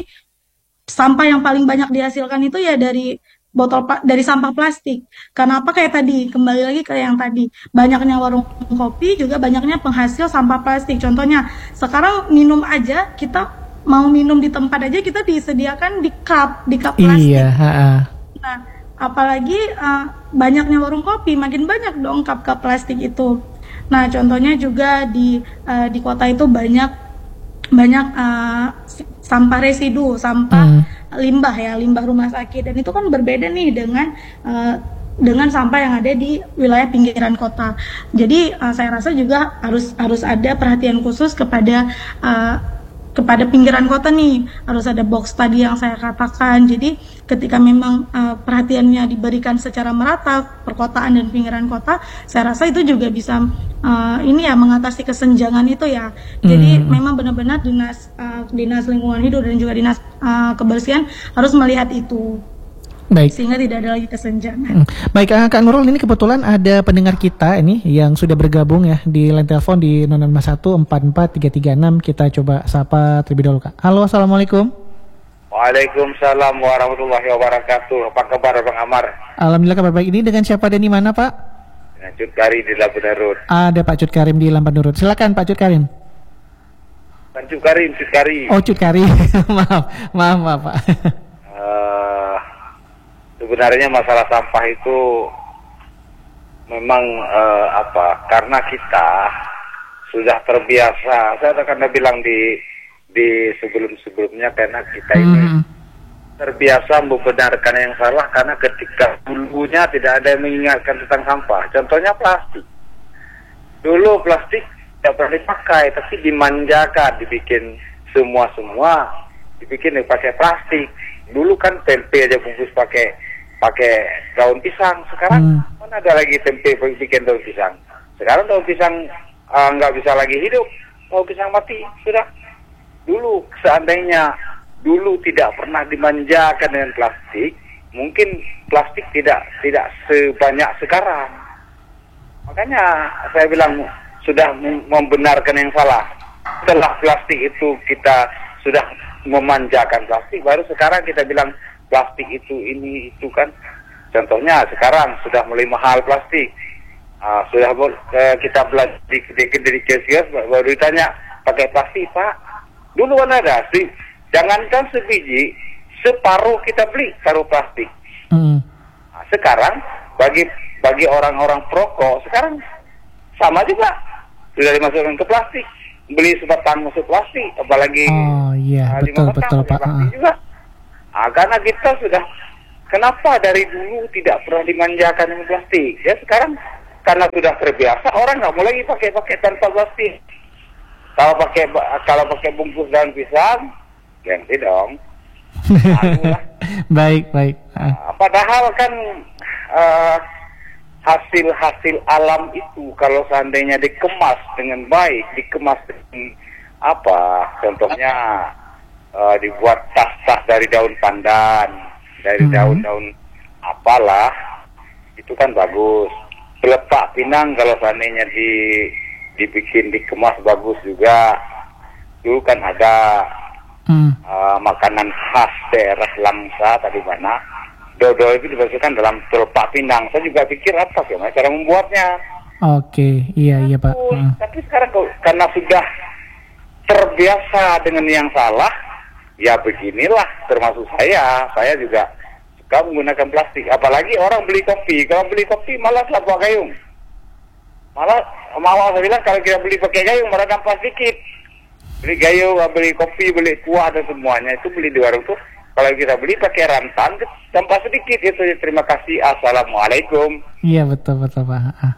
sampah yang paling banyak dihasilkan itu ya dari botol dari sampah plastik. Karena apa, kayak tadi, kembali lagi ke yang tadi, banyaknya warung kopi juga banyaknya penghasil sampah plastik. Contohnya sekarang minum aja, kita mau minum di tempat aja kita disediakan di cup, di cup plastik. Iya, ha-ha. Nah, apalagi uh, banyaknya warung kopi, makin banyak dong cup-cup plastik itu. Nah, contohnya juga di uh, di kota itu banyak banyak uh, sampah residu, sampah hmm. limbah ya, limbah rumah sakit, dan itu kan berbeda nih dengan uh, dengan sampah yang ada di wilayah pinggiran kota. Jadi uh, saya rasa juga harus harus ada perhatian khusus kepada uh, kepada pinggiran kota nih, harus ada box tadi yang saya katakan. Jadi ketika memang uh, perhatiannya diberikan secara merata, perkotaan dan pinggiran kota, saya rasa itu juga bisa uh, ini ya mengatasi kesenjangan itu ya. Jadi hmm. memang benar-benar dinas uh, dinas lingkungan hidup dan juga dinas uh, kebersihan harus melihat itu. Baik. Sehingga tidak ada lagi kesenjangan. Hmm. Baik, uh, Kak Nurul, ini kebetulan ada pendengar kita ini yang sudah bergabung ya di line telepon di nol lima satu empat empat tiga tiga enam. Kita coba sapa terlebih dahulu, Kak. Halo, assalamualaikum. Waalaikumsalam warahmatullahi wabarakatuh. Apa kabar Bang Amar? Alhamdulillah kabar baik. Ini dengan siapa dan di mana, Pak? Dengan Cut Karim di Lamban Urut. Ada Pak Cut Karim di Lamban Urut. Silakan Pak Cut Karim. Kan Cut Karim, Cut Karim. Oh, Cut Karim. maaf, maaf, maaf, Pak. uh, sebenarnya masalah sampah itu memang uh, apa? Karena kita sudah terbiasa. Saya akan bilang di di sebelum-sebelumnya, karena kita ini hmm. terbiasa membenarkan yang salah, karena ketika dulunya tidak ada yang mengingatkan tentang sampah. Contohnya plastik. Dulu plastik tidak pernah dipakai, tapi dimanjakan, dibikin semua-semua, dibikin pakai plastik. Dulu kan tempe aja bungkus pakai pakai daun pisang. Sekarang hmm. mana ada lagi tempe bikin daun pisang? Sekarang daun pisang uh, nggak bisa lagi hidup, mau pisang mati sudah. Dulu seandainya dulu tidak pernah dimanjakan dengan plastik, mungkin plastik tidak tidak sebanyak sekarang. Makanya saya bilang sudah membenarkan yang salah. Setelah plastik itu kita sudah memanjakan plastik, baru sekarang kita bilang plastik itu ini itu kan. Contohnya sekarang sudah mulai mahal plastik. Uh, sudah uh, kita belajar di di kios baru ditanya pakai plastik, Pak. Dulu kan ada sih, jangankan sebiji, separuh kita beli taruh plastik. Mm. Nah, sekarang bagi bagi orang-orang perokok sekarang sama juga, sudah dimasukkan ke plastik. Beli sebatang masuk plastik, apalagi oh, iya, uh, betul, betul, betul, Pak. Plastik juga. Nah, karena kita sudah, kenapa dari dulu tidak pernah dimanjakan dengan plastik? Ya sekarang karena sudah terbiasa, orang nggak mau lagi pakai-pakai tanpa plastik. Kalau pakai kalau pakai bungkus daun pisang, ganti dong. Baik, baik. Nah, padahal kan uh, hasil-hasil alam itu kalau seandainya dikemas dengan baik, dikemas dengan apa? Contohnya uh, dibuat tas-tas dari daun pandan, dari mm-hmm. daun-daun apalah, itu kan bagus. Pelepak Pinang kalau seandainya di dibikin dikemas bagus juga. Dulu kan ada hmm. uh, makanan khas daerah Langsa tadi mana. Dodol itu dimasukkan dalam pelepak Pinang. Saya juga pikir apa sih cara membuatnya. Oke, iya iya Pak. Hmm. Tapi sekarang karena sudah terbiasa dengan yang salah, ya beginilah. Termasuk saya, saya juga suka menggunakan plastik. Apalagi orang beli kopi, kalau beli kopi malah pakai gayung. Malah malah saya bilang kalau kita beli pakai gayung malah gampang sedikit. Beli gayung, beli kopi, beli kuah dan semuanya itu beli di warung tuh. Kalau kita beli pakai rantan, gampang sedikit itu. Terima kasih. Assalamualaikum. Iya betul betul Pak. Ah.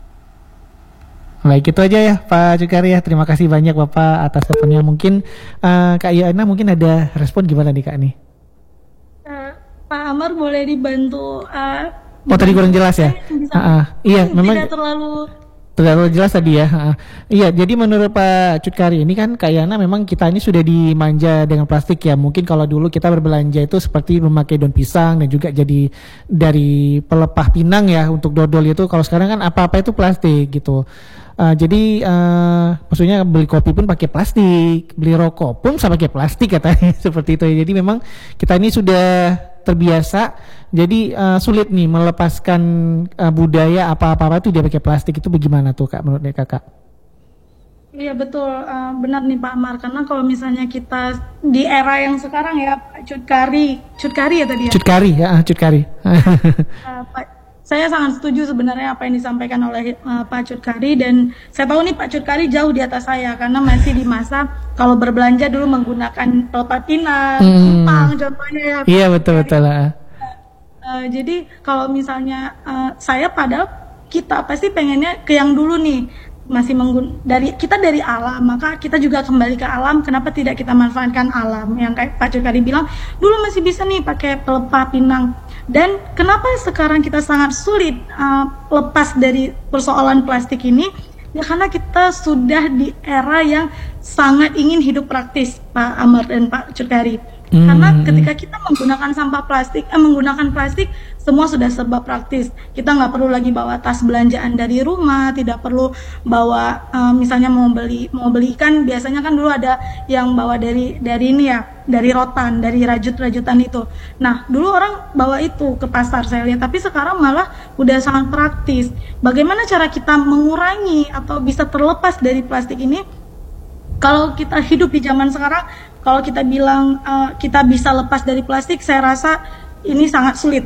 Baik, itu aja ya Pak Cukari ya. Terima kasih banyak Bapak atas teleponnya. Mungkin uh, Kak Yana mungkin ada respon gimana nih Kak nih? Uh, Pak Amar boleh dibantu? Uh, oh tadi kurang jelas ya? Bisa, uh, uh, iya memang tidak terlalu terlalu jelas tadi ya. Uh, iya jadi menurut Pak Cukari ini kan Kak Yana memang kita ini sudah dimanja dengan plastik ya. Mungkin kalau dulu kita berbelanja itu seperti memakai daun pisang dan juga jadi dari pelepah pinang ya untuk dodol itu. Kalau sekarang kan apa-apa itu plastik gitu. Uh, jadi uh, maksudnya beli kopi pun pakai plastik, beli rokok pun sama pakai plastik katanya seperti itu. Jadi memang kita ini sudah terbiasa, jadi uh, sulit nih melepaskan uh, budaya apa-apa itu dia pakai plastik. Itu bagaimana tuh Kak menurut Kakak? Iya betul, uh, benar nih Pak Amar. Karena kalau misalnya kita di era yang sekarang ya Pak Cukari, Cukari ya tadi ya? Cukari ya, Cukari. uh, Pak Saya sangat setuju sebenarnya apa yang disampaikan oleh uh, Pak Cukari, dan saya tahu nih Pak Cukari jauh di atas saya karena masih di masa kalau berbelanja dulu menggunakan pelepak pinang, hmm. Kupang contohnya ya. Iya betul-betul. Uh, uh, jadi kalau misalnya uh, saya padahal kita pasti pengennya ke yang dulu nih, masih menggun dari kita dari alam, maka kita juga kembali ke alam. Kenapa tidak kita manfaatkan alam yang kayak Pak Cukari bilang dulu masih bisa nih pakai pelepah pinang. Dan kenapa sekarang kita sangat sulit uh, lepas dari persoalan plastik ini? Ya karena kita sudah di era yang sangat ingin hidup praktis, Pak Amar dan Pak Cukari. Hmm. Karena ketika kita menggunakan sampah plastik, eh, menggunakan plastik, semua sudah serba praktis. Kita nggak perlu lagi bawa tas belanjaan dari rumah, tidak perlu bawa, uh, misalnya mau beli mau beli ikan, biasanya kan dulu ada yang bawa dari dari ini ya, dari rotan, dari rajut-rajutan itu. Nah, dulu orang bawa itu ke pasar saya lihat, tapi sekarang malah udah sangat praktis. Bagaimana cara kita mengurangi atau bisa terlepas dari plastik ini? Kalau kita hidup di zaman sekarang, kalau kita bilang uh, kita bisa lepas dari plastik, saya rasa ini sangat sulit.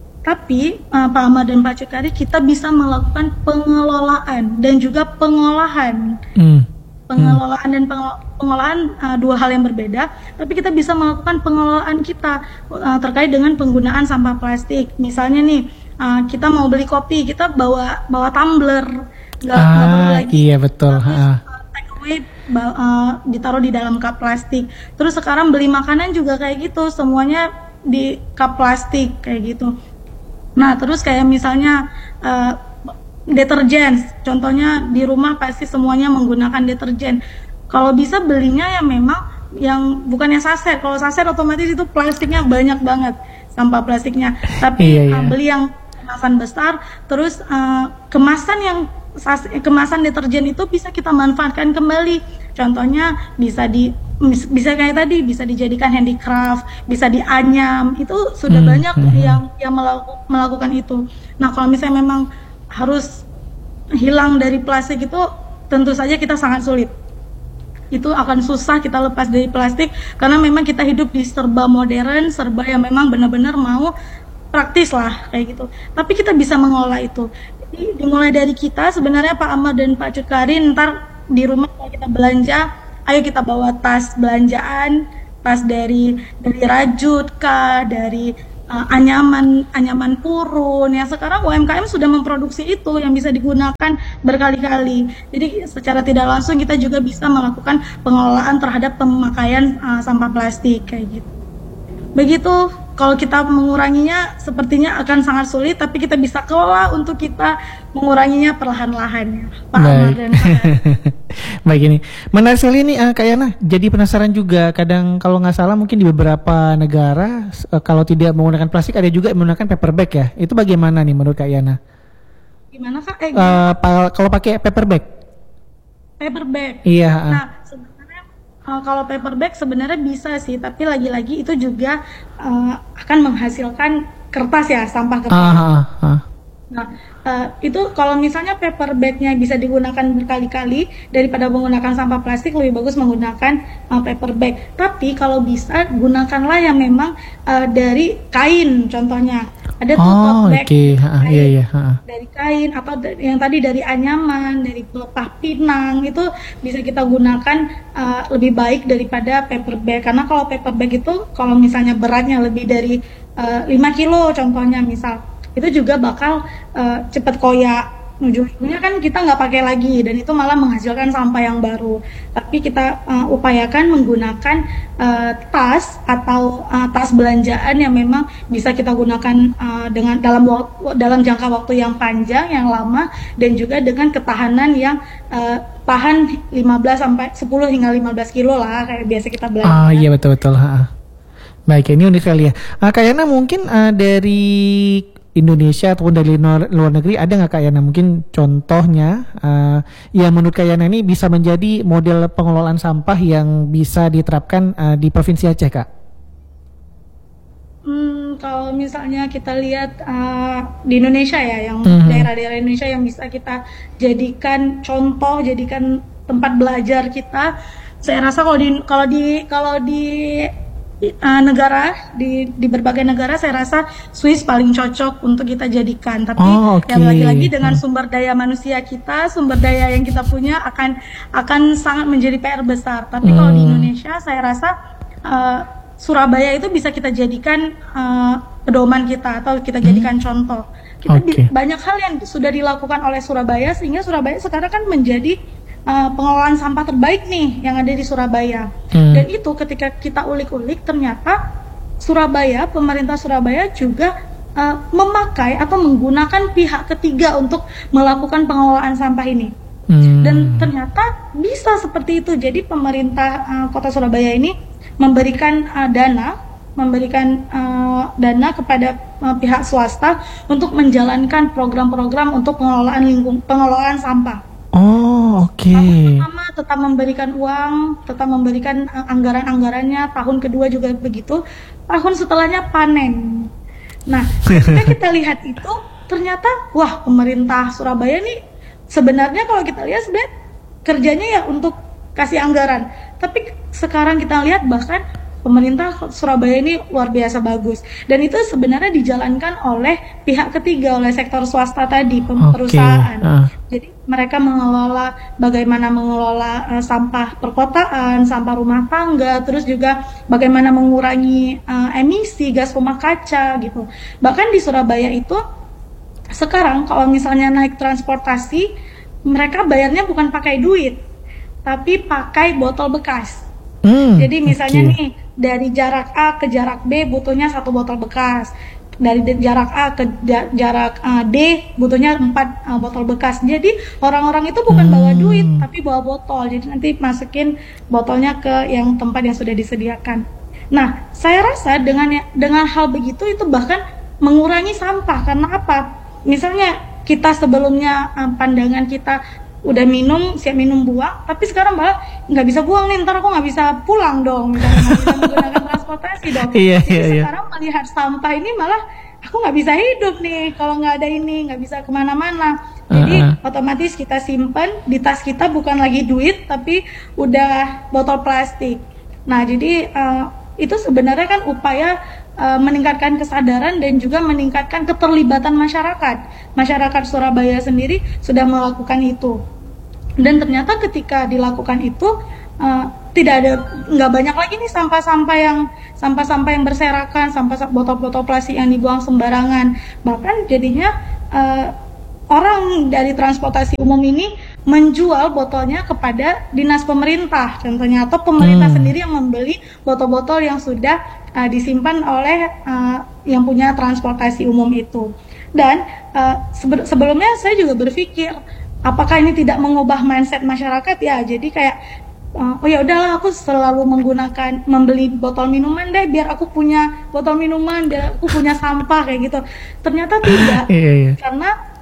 Tapi uh, Pak Ahmad dan Pak Cukari, kita bisa melakukan pengelolaan dan juga pengolahan. Hmm. Pengelolaan dan pengolahan uh, dua hal yang berbeda, tapi kita bisa melakukan pengelolaan kita uh, terkait dengan penggunaan sampah plastik. Misalnya nih, uh, kita mau beli kopi, kita bawa bawa tumbler, nggak ah, perlu lagi. Iya betul. Terus, uh, take away, uh, ditaruh di dalam cup plastik. Terus sekarang beli makanan juga kayak gitu, semuanya di cup plastik kayak gitu. Nah terus kayak misalnya uh, deterjen, contohnya di rumah pasti semuanya menggunakan deterjen. Kalau bisa belinya yang memang yang bukannya saset. Kalau saset otomatis itu plastiknya banyak banget, sampah plastiknya. Tapi iya, iya. Uh, beli yang kemasan besar, terus uh, kemasan yang kemasan deterjen itu bisa kita manfaatkan kembali. Contohnya bisa di bisa kayak tadi, bisa dijadikan handicraft, bisa dianyam. Itu sudah hmm, banyak hmm. yang yang melaku, melakukan itu. Nah kalau misalnya memang harus hilang dari plastik itu, tentu saja kita sangat sulit. Itu akan susah kita lepas dari plastik karena memang kita hidup di serba modern, serba yang memang benar-benar mau praktis lah kayak gitu. Tapi kita bisa mengolah itu. Jadi dimulai dari kita sebenarnya Pak Ahmad dan Pak Cukari, ntar di rumah kalau kita belanja, ayo kita bawa tas belanjaan, tas dari dari rajut kah, dari uh, anyaman anyaman purun. Ya sekarang U M K M sudah memproduksi itu yang bisa digunakan berkali-kali. Jadi secara tidak langsung kita juga bisa melakukan pengelolaan terhadap pemakaian uh, sampah plastik kayak gitu. Begitu, kalau kita menguranginya sepertinya akan sangat sulit, tapi kita bisa kelola untuk kita menguranginya perlahan-lahan. Pak Ahmad dan Pak. Baik, ini menarik sekali nih uh, Kak Yana. Jadi penasaran juga, kadang kalau nggak salah mungkin di beberapa negara uh, kalau tidak menggunakan plastik ada juga menggunakan paper bag ya. Itu bagaimana nih menurut Kak Yana? Gimana Kak? Eh, Uh, pa- kalau pakai paper bag. paper bag. Iya. Nah, sebenarnya uh, kalau paper bag sebenarnya bisa sih, tapi lagi-lagi itu juga uh, akan menghasilkan kertas ya, sampah kertas. Ah, ah, ah. Nah, uh, itu kalau misalnya paper bagnya bisa digunakan berkali-kali daripada menggunakan sampah plastik, lebih bagus menggunakan uh, paper bag. Tapi kalau bisa gunakanlah yang memang uh, dari kain, contohnya ada tuh Oh, tote bag oke. dari Ha, kain, iya, iya, ha. dari kain atau da- yang tadi dari anyaman, dari pelepah pinang, itu bisa kita gunakan uh, lebih baik daripada paper bag. Karena kalau paper bag itu kalau misalnya beratnya lebih dari uh, lima kilo contohnya misal, itu juga bakal uh, cepat koyak. Ujung-ujungnya kan kita nggak pakai lagi dan itu malah menghasilkan sampah yang baru. Tapi kita uh, upayakan menggunakan uh, tas atau uh, tas belanjaan yang memang bisa kita gunakan uh, dengan dalam wak- dalam jangka waktu yang panjang, yang lama, dan juga dengan ketahanan yang uh, tahan lima belas sampai sepuluh hingga lima belas kilo lah kayak biasa kita belanja. Ah, iya betul-betul. Ha. Baik, ini unik sekali ya. Ah, Kak Yana, mungkin ah, dari Indonesia ataupun dari luar, luar negeri ada nggak Kak Yana mungkin contohnya uh, yang menurut Kak Yana ini bisa menjadi model pengelolaan sampah yang bisa diterapkan uh, di Provinsi Aceh, Kak? Hmm, kalau misalnya kita lihat uh, di Indonesia ya, yang Mhm. daerah-daerah Indonesia yang bisa kita jadikan contoh, jadikan tempat belajar kita, saya rasa kalau di kalau di kalau di uh, negara di di berbagai negara, saya rasa Swiss paling cocok untuk kita jadikan. Tapi Oh, oke. yang lagi-lagi dengan Hmm. sumber daya manusia kita, sumber daya yang kita punya akan akan sangat menjadi P R besar. Tapi kalau di Hmm. Indonesia, saya rasa uh, Surabaya itu bisa kita jadikan uh, pedoman kita atau kita jadikan contoh. Kita di- Oke. banyak hal yang sudah dilakukan oleh Surabaya sehingga Surabaya sekarang kan menjadi uh, pengelolaan sampah terbaik nih yang ada di Surabaya. Hmm. Dan itu ketika kita ulik-ulik ternyata Surabaya, pemerintah Surabaya juga uh, memakai atau menggunakan pihak ketiga untuk melakukan pengelolaan sampah ini. Hmm. Dan ternyata bisa seperti itu. Jadi pemerintah uh, Kota Surabaya ini memberikan uh, dana, memberikan uh, dana kepada uh, pihak swasta untuk menjalankan program-program untuk pengelolaan lingkung, pengelolaan sampah. Oh, oke. Tahun pertama tetap memberikan uang, tetap memberikan uh, anggaran-anggarannya. Tahun kedua juga begitu. Tahun setelahnya panen. Nah, ketika kita lihat itu, ternyata wah, pemerintah Surabaya nih sebenarnya kalau kita lihat sebenarnya kerjanya ya untuk kasih anggaran. Tapi sekarang kita lihat bahkan pemerintah Surabaya ini luar biasa bagus. Dan itu sebenarnya dijalankan oleh pihak ketiga, oleh sektor swasta tadi, pem- Oke, perusahaan. ah. Jadi mereka mengelola bagaimana mengelola uh, sampah perkotaan, sampah rumah tangga, terus juga bagaimana mengurangi uh, emisi gas rumah kaca gitu. Bahkan di Surabaya itu sekarang kalau misalnya naik transportasi, mereka bayarnya bukan pakai duit, tapi pakai botol bekas. Hmm, Jadi misalnya oke. nih dari jarak A ke jarak B butuhnya satu botol bekas. Dari de- jarak A ke ja- jarak uh, D butuhnya empat uh, botol bekas. Jadi orang-orang itu bukan Hmm. bawa duit tapi bawa botol. Jadi nanti masukin botolnya ke yang tempat yang sudah disediakan. Nah, saya rasa dengan ya- dengan hal begitu itu bahkan mengurangi sampah. Karena apa? Misalnya kita sebelumnya uh, pandangan kita udah minum, siap minum buang, tapi sekarang malah nggak bisa buang nih, ntar aku nggak bisa pulang dong, misalnya nggak bisa menggunakan transportasi dong. Iya, Jadi iya, iya. sekarang melihat sampah ini malah aku nggak bisa hidup nih kalau nggak ada ini, nggak bisa kemana-mana. Jadi Uh-uh. otomatis kita simpan di tas kita bukan lagi duit, tapi udah botol plastik. Nah jadi uh, itu sebenarnya kan upaya uh, meningkatkan kesadaran dan juga meningkatkan keterlibatan masyarakat. Masyarakat Surabaya sendiri sudah melakukan itu. Dan ternyata ketika dilakukan itu uh, tidak ada, nggak banyak lagi nih sampah-sampah yang sampah-sampah yang berserakan, sampah botol-botol plastik yang dibuang sembarangan. Bahkan jadinya uh, orang dari transportasi umum ini menjual botolnya kepada dinas pemerintah contohnya, atau pemerintah Hmm. sendiri yang membeli botol-botol yang sudah uh, disimpan oleh uh, yang punya transportasi umum itu. Dan uh, sebe- sebelumnya saya juga berpikir apakah ini tidak mengubah mindset masyarakat ya, jadi kayak uh, oh ya udahlah aku selalu menggunakan membeli botol minuman deh biar aku punya botol minuman, biar aku punya sampah kayak gitu. Ternyata tidak. Iya, iya. Karena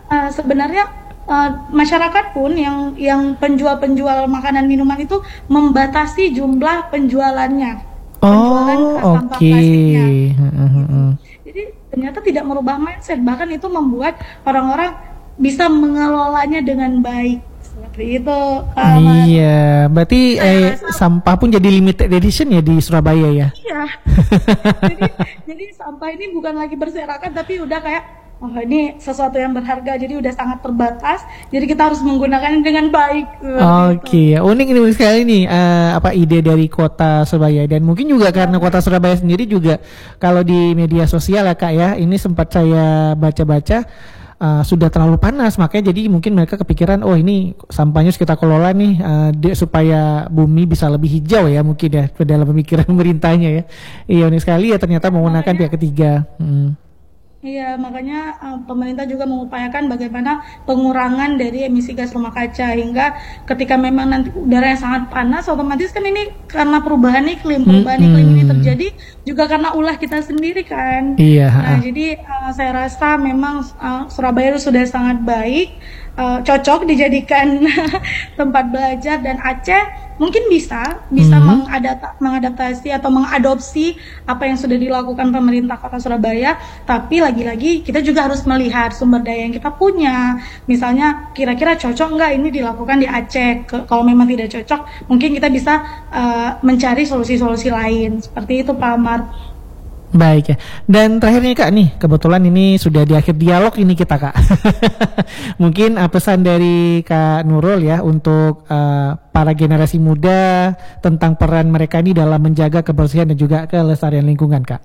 uh, sebenarnya uh, masyarakat pun yang yang penjual-penjual makanan minuman itu membatasi jumlah penjualannya, penjualan Oh, uh, sampah oke. plastiknya. Heeh. Jadi ternyata tidak merubah mindset, bahkan itu membuat orang-orang bisa mengelolanya dengan baik. Seperti itu. Kak Ahmad. Iya, berarti Saya eh, rasa- sampah pun jadi limited edition ya di Surabaya ya. Iya. jadi, jadi sampah ini bukan lagi berserakan, tapi udah kayak, oh ini sesuatu yang berharga, jadi udah sangat terbatas. Jadi kita harus menggunakannya dengan baik. Oke, unik ini unik sekali nih eh, apa ide dari Kota Surabaya, dan mungkin juga karena Kota Surabaya sendiri juga kalau di media sosial ya Kak ya, ini sempat saya baca-baca eh, sudah terlalu panas, makanya jadi mungkin mereka kepikiran oh ini sampahnya harus kita kelola nih eh, di- supaya bumi bisa lebih hijau ya mungkin ya dalam pemikiran pemerintahnya ya. Iya unik sekali ya ternyata menggunakan pihak ketiga. Hmm. Iya, makanya uh, pemerintah juga mengupayakan bagaimana pengurangan dari emisi gas rumah kaca, hingga ketika memang nanti udara yang sangat panas, otomatis kan ini karena perubahan iklim, perubahan iklim ini terjadi juga karena ulah kita sendiri kan. Iya. Nah, ha. jadi uh, saya rasa memang uh, Surabaya itu sudah sangat baik, uh, cocok dijadikan tempat belajar, dan Aceh mungkin bisa bisa Mhm. mengadapta- mengadaptasi atau mengadopsi apa yang sudah dilakukan pemerintah Kota Surabaya. Tapi lagi-lagi kita juga harus melihat sumber daya yang kita punya. Misalnya kira-kira cocok nggak ini dilakukan di Aceh. Ke- kalau memang tidak cocok, mungkin kita bisa uh, mencari solusi-solusi lain. Seperti itu Pak Amar. Baik ya. Dan terakhir nih Kak nih, kebetulan ini sudah di akhir dialog ini kita Kak. Mungkin uh, pesan dari Kak Nurul ya untuk uh, para generasi muda tentang peran mereka ini dalam menjaga kebersihan dan juga kelestarian lingkungan Kak.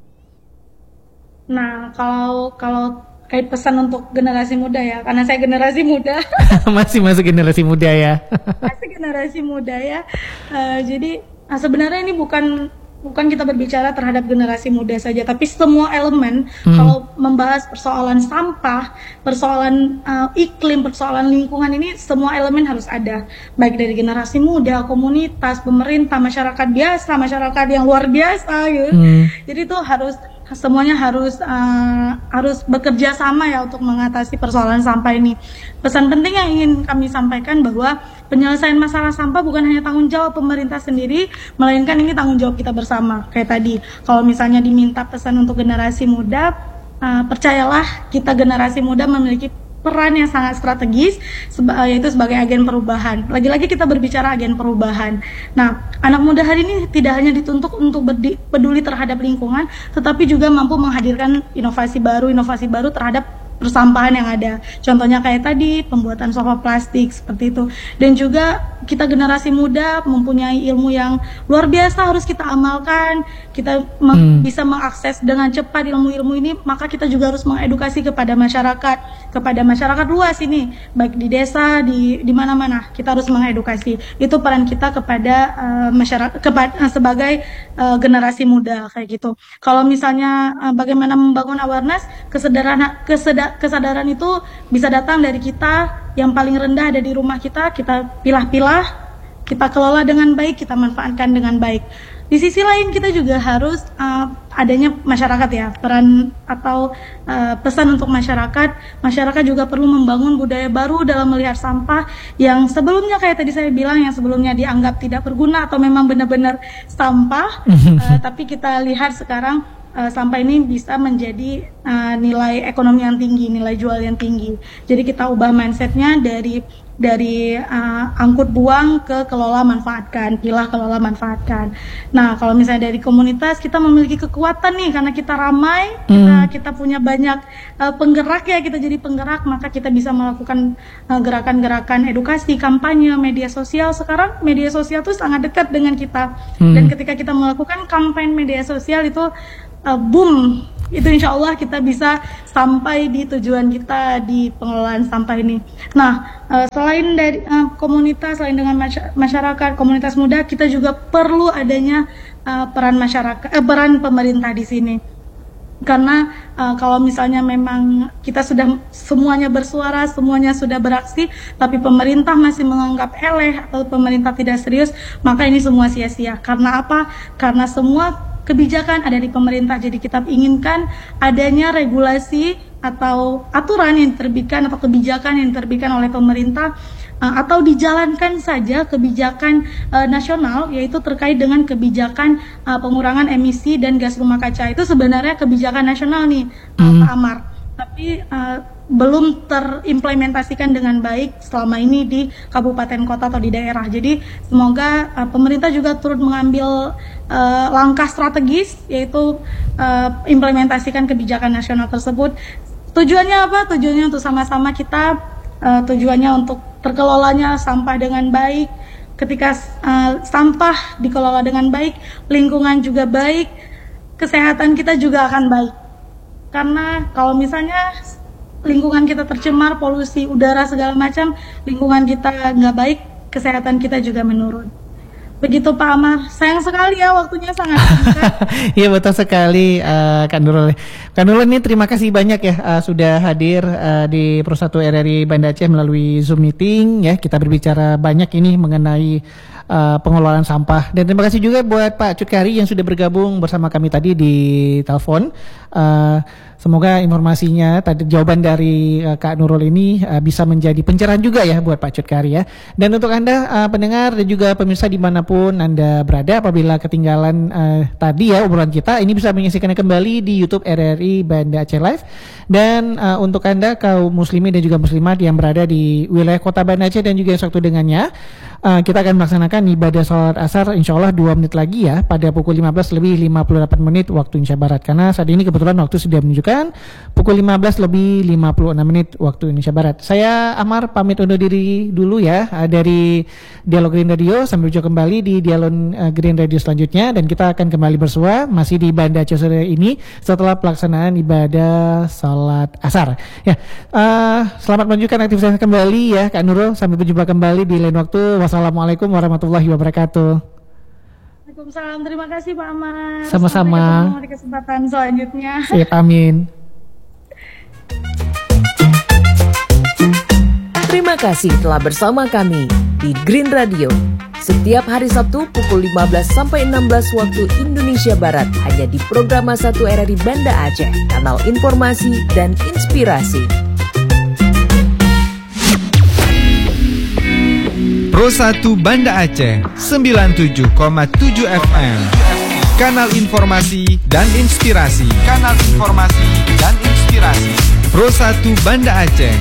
Nah, kalau kalau kait pesan untuk generasi muda ya, karena saya generasi muda. Masih masuk generasi muda ya. Masih generasi muda ya. Eh, jadi nah sebenarnya ini bukan bukan kita berbicara terhadap generasi muda saja, tapi semua elemen. Hmm. Kalau membahas persoalan sampah, persoalan eh, iklim, persoalan lingkungan, ini semua elemen harus ada, baik dari generasi muda, komunitas, pemerintah, masyarakat biasa, masyarakat yang luar biasa gitu. Hmm. Jadi itu harus semuanya harus uh, harus bekerja sama ya untuk mengatasi persoalan sampah ini. Pesan penting yang ingin kami sampaikan bahwa penyelesaian masalah sampah bukan hanya tanggung jawab pemerintah sendiri, melainkan ini tanggung jawab kita bersama. Kayak tadi, kalau misalnya diminta pesan untuk generasi muda, uh, percayalah kita generasi muda memiliki peran yang sangat strategis, seba- yaitu sebagai agen perubahan. Lagi-lagi kita berbicara agen perubahan. Nah, anak muda hari ini tidak hanya dituntut untuk berdi- peduli terhadap lingkungan, tetapi juga mampu menghadirkan inovasi baru, inovasi baru terhadap persampahan yang ada. Contohnya kayak tadi, pembuatan sofa plastik seperti itu. Dan juga kita generasi muda mempunyai ilmu yang luar biasa harus kita amalkan. Kita meng- Hmm. bisa mengakses dengan cepat ilmu-ilmu ini, maka kita juga harus mengedukasi kepada masyarakat, kepada masyarakat luas ini, baik di desa, di di mana-mana. Kita harus mengedukasi. Itu peran kita kepada uh, masyarakat kepada, uh, sebagai uh, generasi muda kayak gitu. Kalau misalnya uh, bagaimana membangun awareness, kesadaran keseda- kesadaran itu bisa datang dari kita yang paling rendah ada di rumah kita. Kita pilah-pilah, kita kelola dengan baik, kita manfaatkan dengan baik. Di sisi lain kita juga harus uh, adanya masyarakat ya, peran atau uh, pesan untuk masyarakat. Masyarakat juga perlu membangun budaya baru dalam melihat sampah yang sebelumnya kayak tadi saya bilang, yang sebelumnya dianggap tidak berguna atau memang benar-benar sampah, uh, tapi kita lihat sekarang uh, sampah ini bisa menjadi uh, nilai ekonomi yang tinggi, nilai jual yang tinggi. Jadi kita ubah mindsetnya dari dari uh, angkut buang ke kelola manfaatkan, pilah kelola manfaatkan. Nah, kalau misalnya dari komunitas, kita memiliki kekuatan nih karena kita ramai, kita, kita punya banyak uh, penggerak ya, kita jadi penggerak, maka kita bisa melakukan uh, gerakan-gerakan edukasi, kampanye, media sosial. Sekarang media sosial tuh sangat dekat dengan kita, Hmm. dan ketika kita melakukan kampanye media sosial itu uh, boom, itu insya Allah kita bisa sampai di tujuan kita di pengelolaan sampah ini. Nah, uh, selain dari uh, komunitas, selain dengan masy- masyarakat, komunitas muda, kita juga perlu adanya uh, peran masyarakat, eh, peran pemerintah di sini. Karena uh, kalau misalnya memang kita sudah semuanya bersuara, semuanya sudah beraksi, tapi pemerintah masih menganggap eleh atau pemerintah tidak serius, maka ini semua sia-sia. Karena apa? Karena semua kebijakan ada di pemerintah. Jadi kita inginkan adanya regulasi atau aturan yang diterbitkan atau kebijakan yang diterbitkan oleh pemerintah uh, atau dijalankan saja kebijakan uh, nasional, yaitu terkait dengan kebijakan uh, pengurangan emisi dan gas rumah kaca. Itu sebenarnya kebijakan nasional nih, uh, hmm. Pak Amar, tapi uh, belum terimplementasikan dengan baik selama ini di kabupaten kota atau di daerah. Jadi semoga uh, pemerintah juga turut mengambil uh, langkah strategis, yaitu uh, implementasikan kebijakan nasional tersebut. Tujuannya apa? Tujuannya untuk sama-sama kita, uh, tujuannya untuk terkelolanya sampah dengan baik. Ketika uh, sampah dikelola dengan baik, lingkungan juga baik, kesehatan kita juga akan baik. Karena kalau misalnya lingkungan kita tercemar, polusi udara segala macam, lingkungan kita nggak baik, kesehatan kita juga menurun. Begitu Pak Amar, sayang sekali ya waktunya sangat singkat. Iya betul sekali uh, Kak Nurul. Kak Nurul ini terima kasih banyak ya uh, sudah hadir uh, di Pro satu R R I Banda Aceh melalui Zoom meeting ya. Kita berbicara banyak ini mengenai uh, pengelolaan sampah. Dan terima kasih juga buat Pak Cutkari yang sudah bergabung bersama kami tadi di telepon. Uh, Semoga informasinya, tadi jawaban dari uh, Kak Nurul ini uh, bisa menjadi pencerahan juga ya buat Pak Cutkari ya. Dan untuk Anda uh, pendengar dan juga pemirsa dimanapun Anda berada, apabila ketinggalan uh, tadi ya obrolan kita, ini bisa menyaksikannya kembali di YouTube R R I Banda Aceh Live. Dan uh, untuk Anda kaum muslimin dan juga muslimat yang berada di wilayah kota Banda Aceh dan juga yang satu dengannya, uh, kita akan melaksanakan ibadah sholat asar insya Allah dua menit lagi ya, pada pukul lima belas lebih lima puluh delapan menit waktu Indonesia Barat. Karena saat ini kebetulan waktu sudah menunjukkan pukul lima belas lebih lima puluh enam menit waktu Indonesia Barat. Saya Amar pamit undur diri dulu ya uh, dari Dialog Green Radio, sampai berjumpa kembali di Dialog uh, Green Radio selanjutnya, dan kita akan kembali bersua masih di Banda Aceh sore ini setelah pelaksanaan ibadah salat asar. Ya, uh, selamat melanjutkan aktivitas kembali ya Kak Nurul, sampai berjumpa kembali di lain waktu. Wassalamualaikum warahmatullahi wabarakatuh. Waalaikumsalam, terima kasih Pak Amar. Sama-sama. Sampai ketemu di kesempatan selanjutnya. Siap, amin. Terima kasih telah bersama kami di Green Radio. Setiap hari Sabtu pukul lima belas sampai enam belas waktu Indonesia Barat, hanya di program satu R R I Banda Aceh, kanal informasi dan inspirasi. Pro satu Banda Aceh sembilan puluh tujuh koma tujuh F M, kanal informasi dan inspirasi. Kanal informasi dan inspirasi. Pro satu Banda Aceh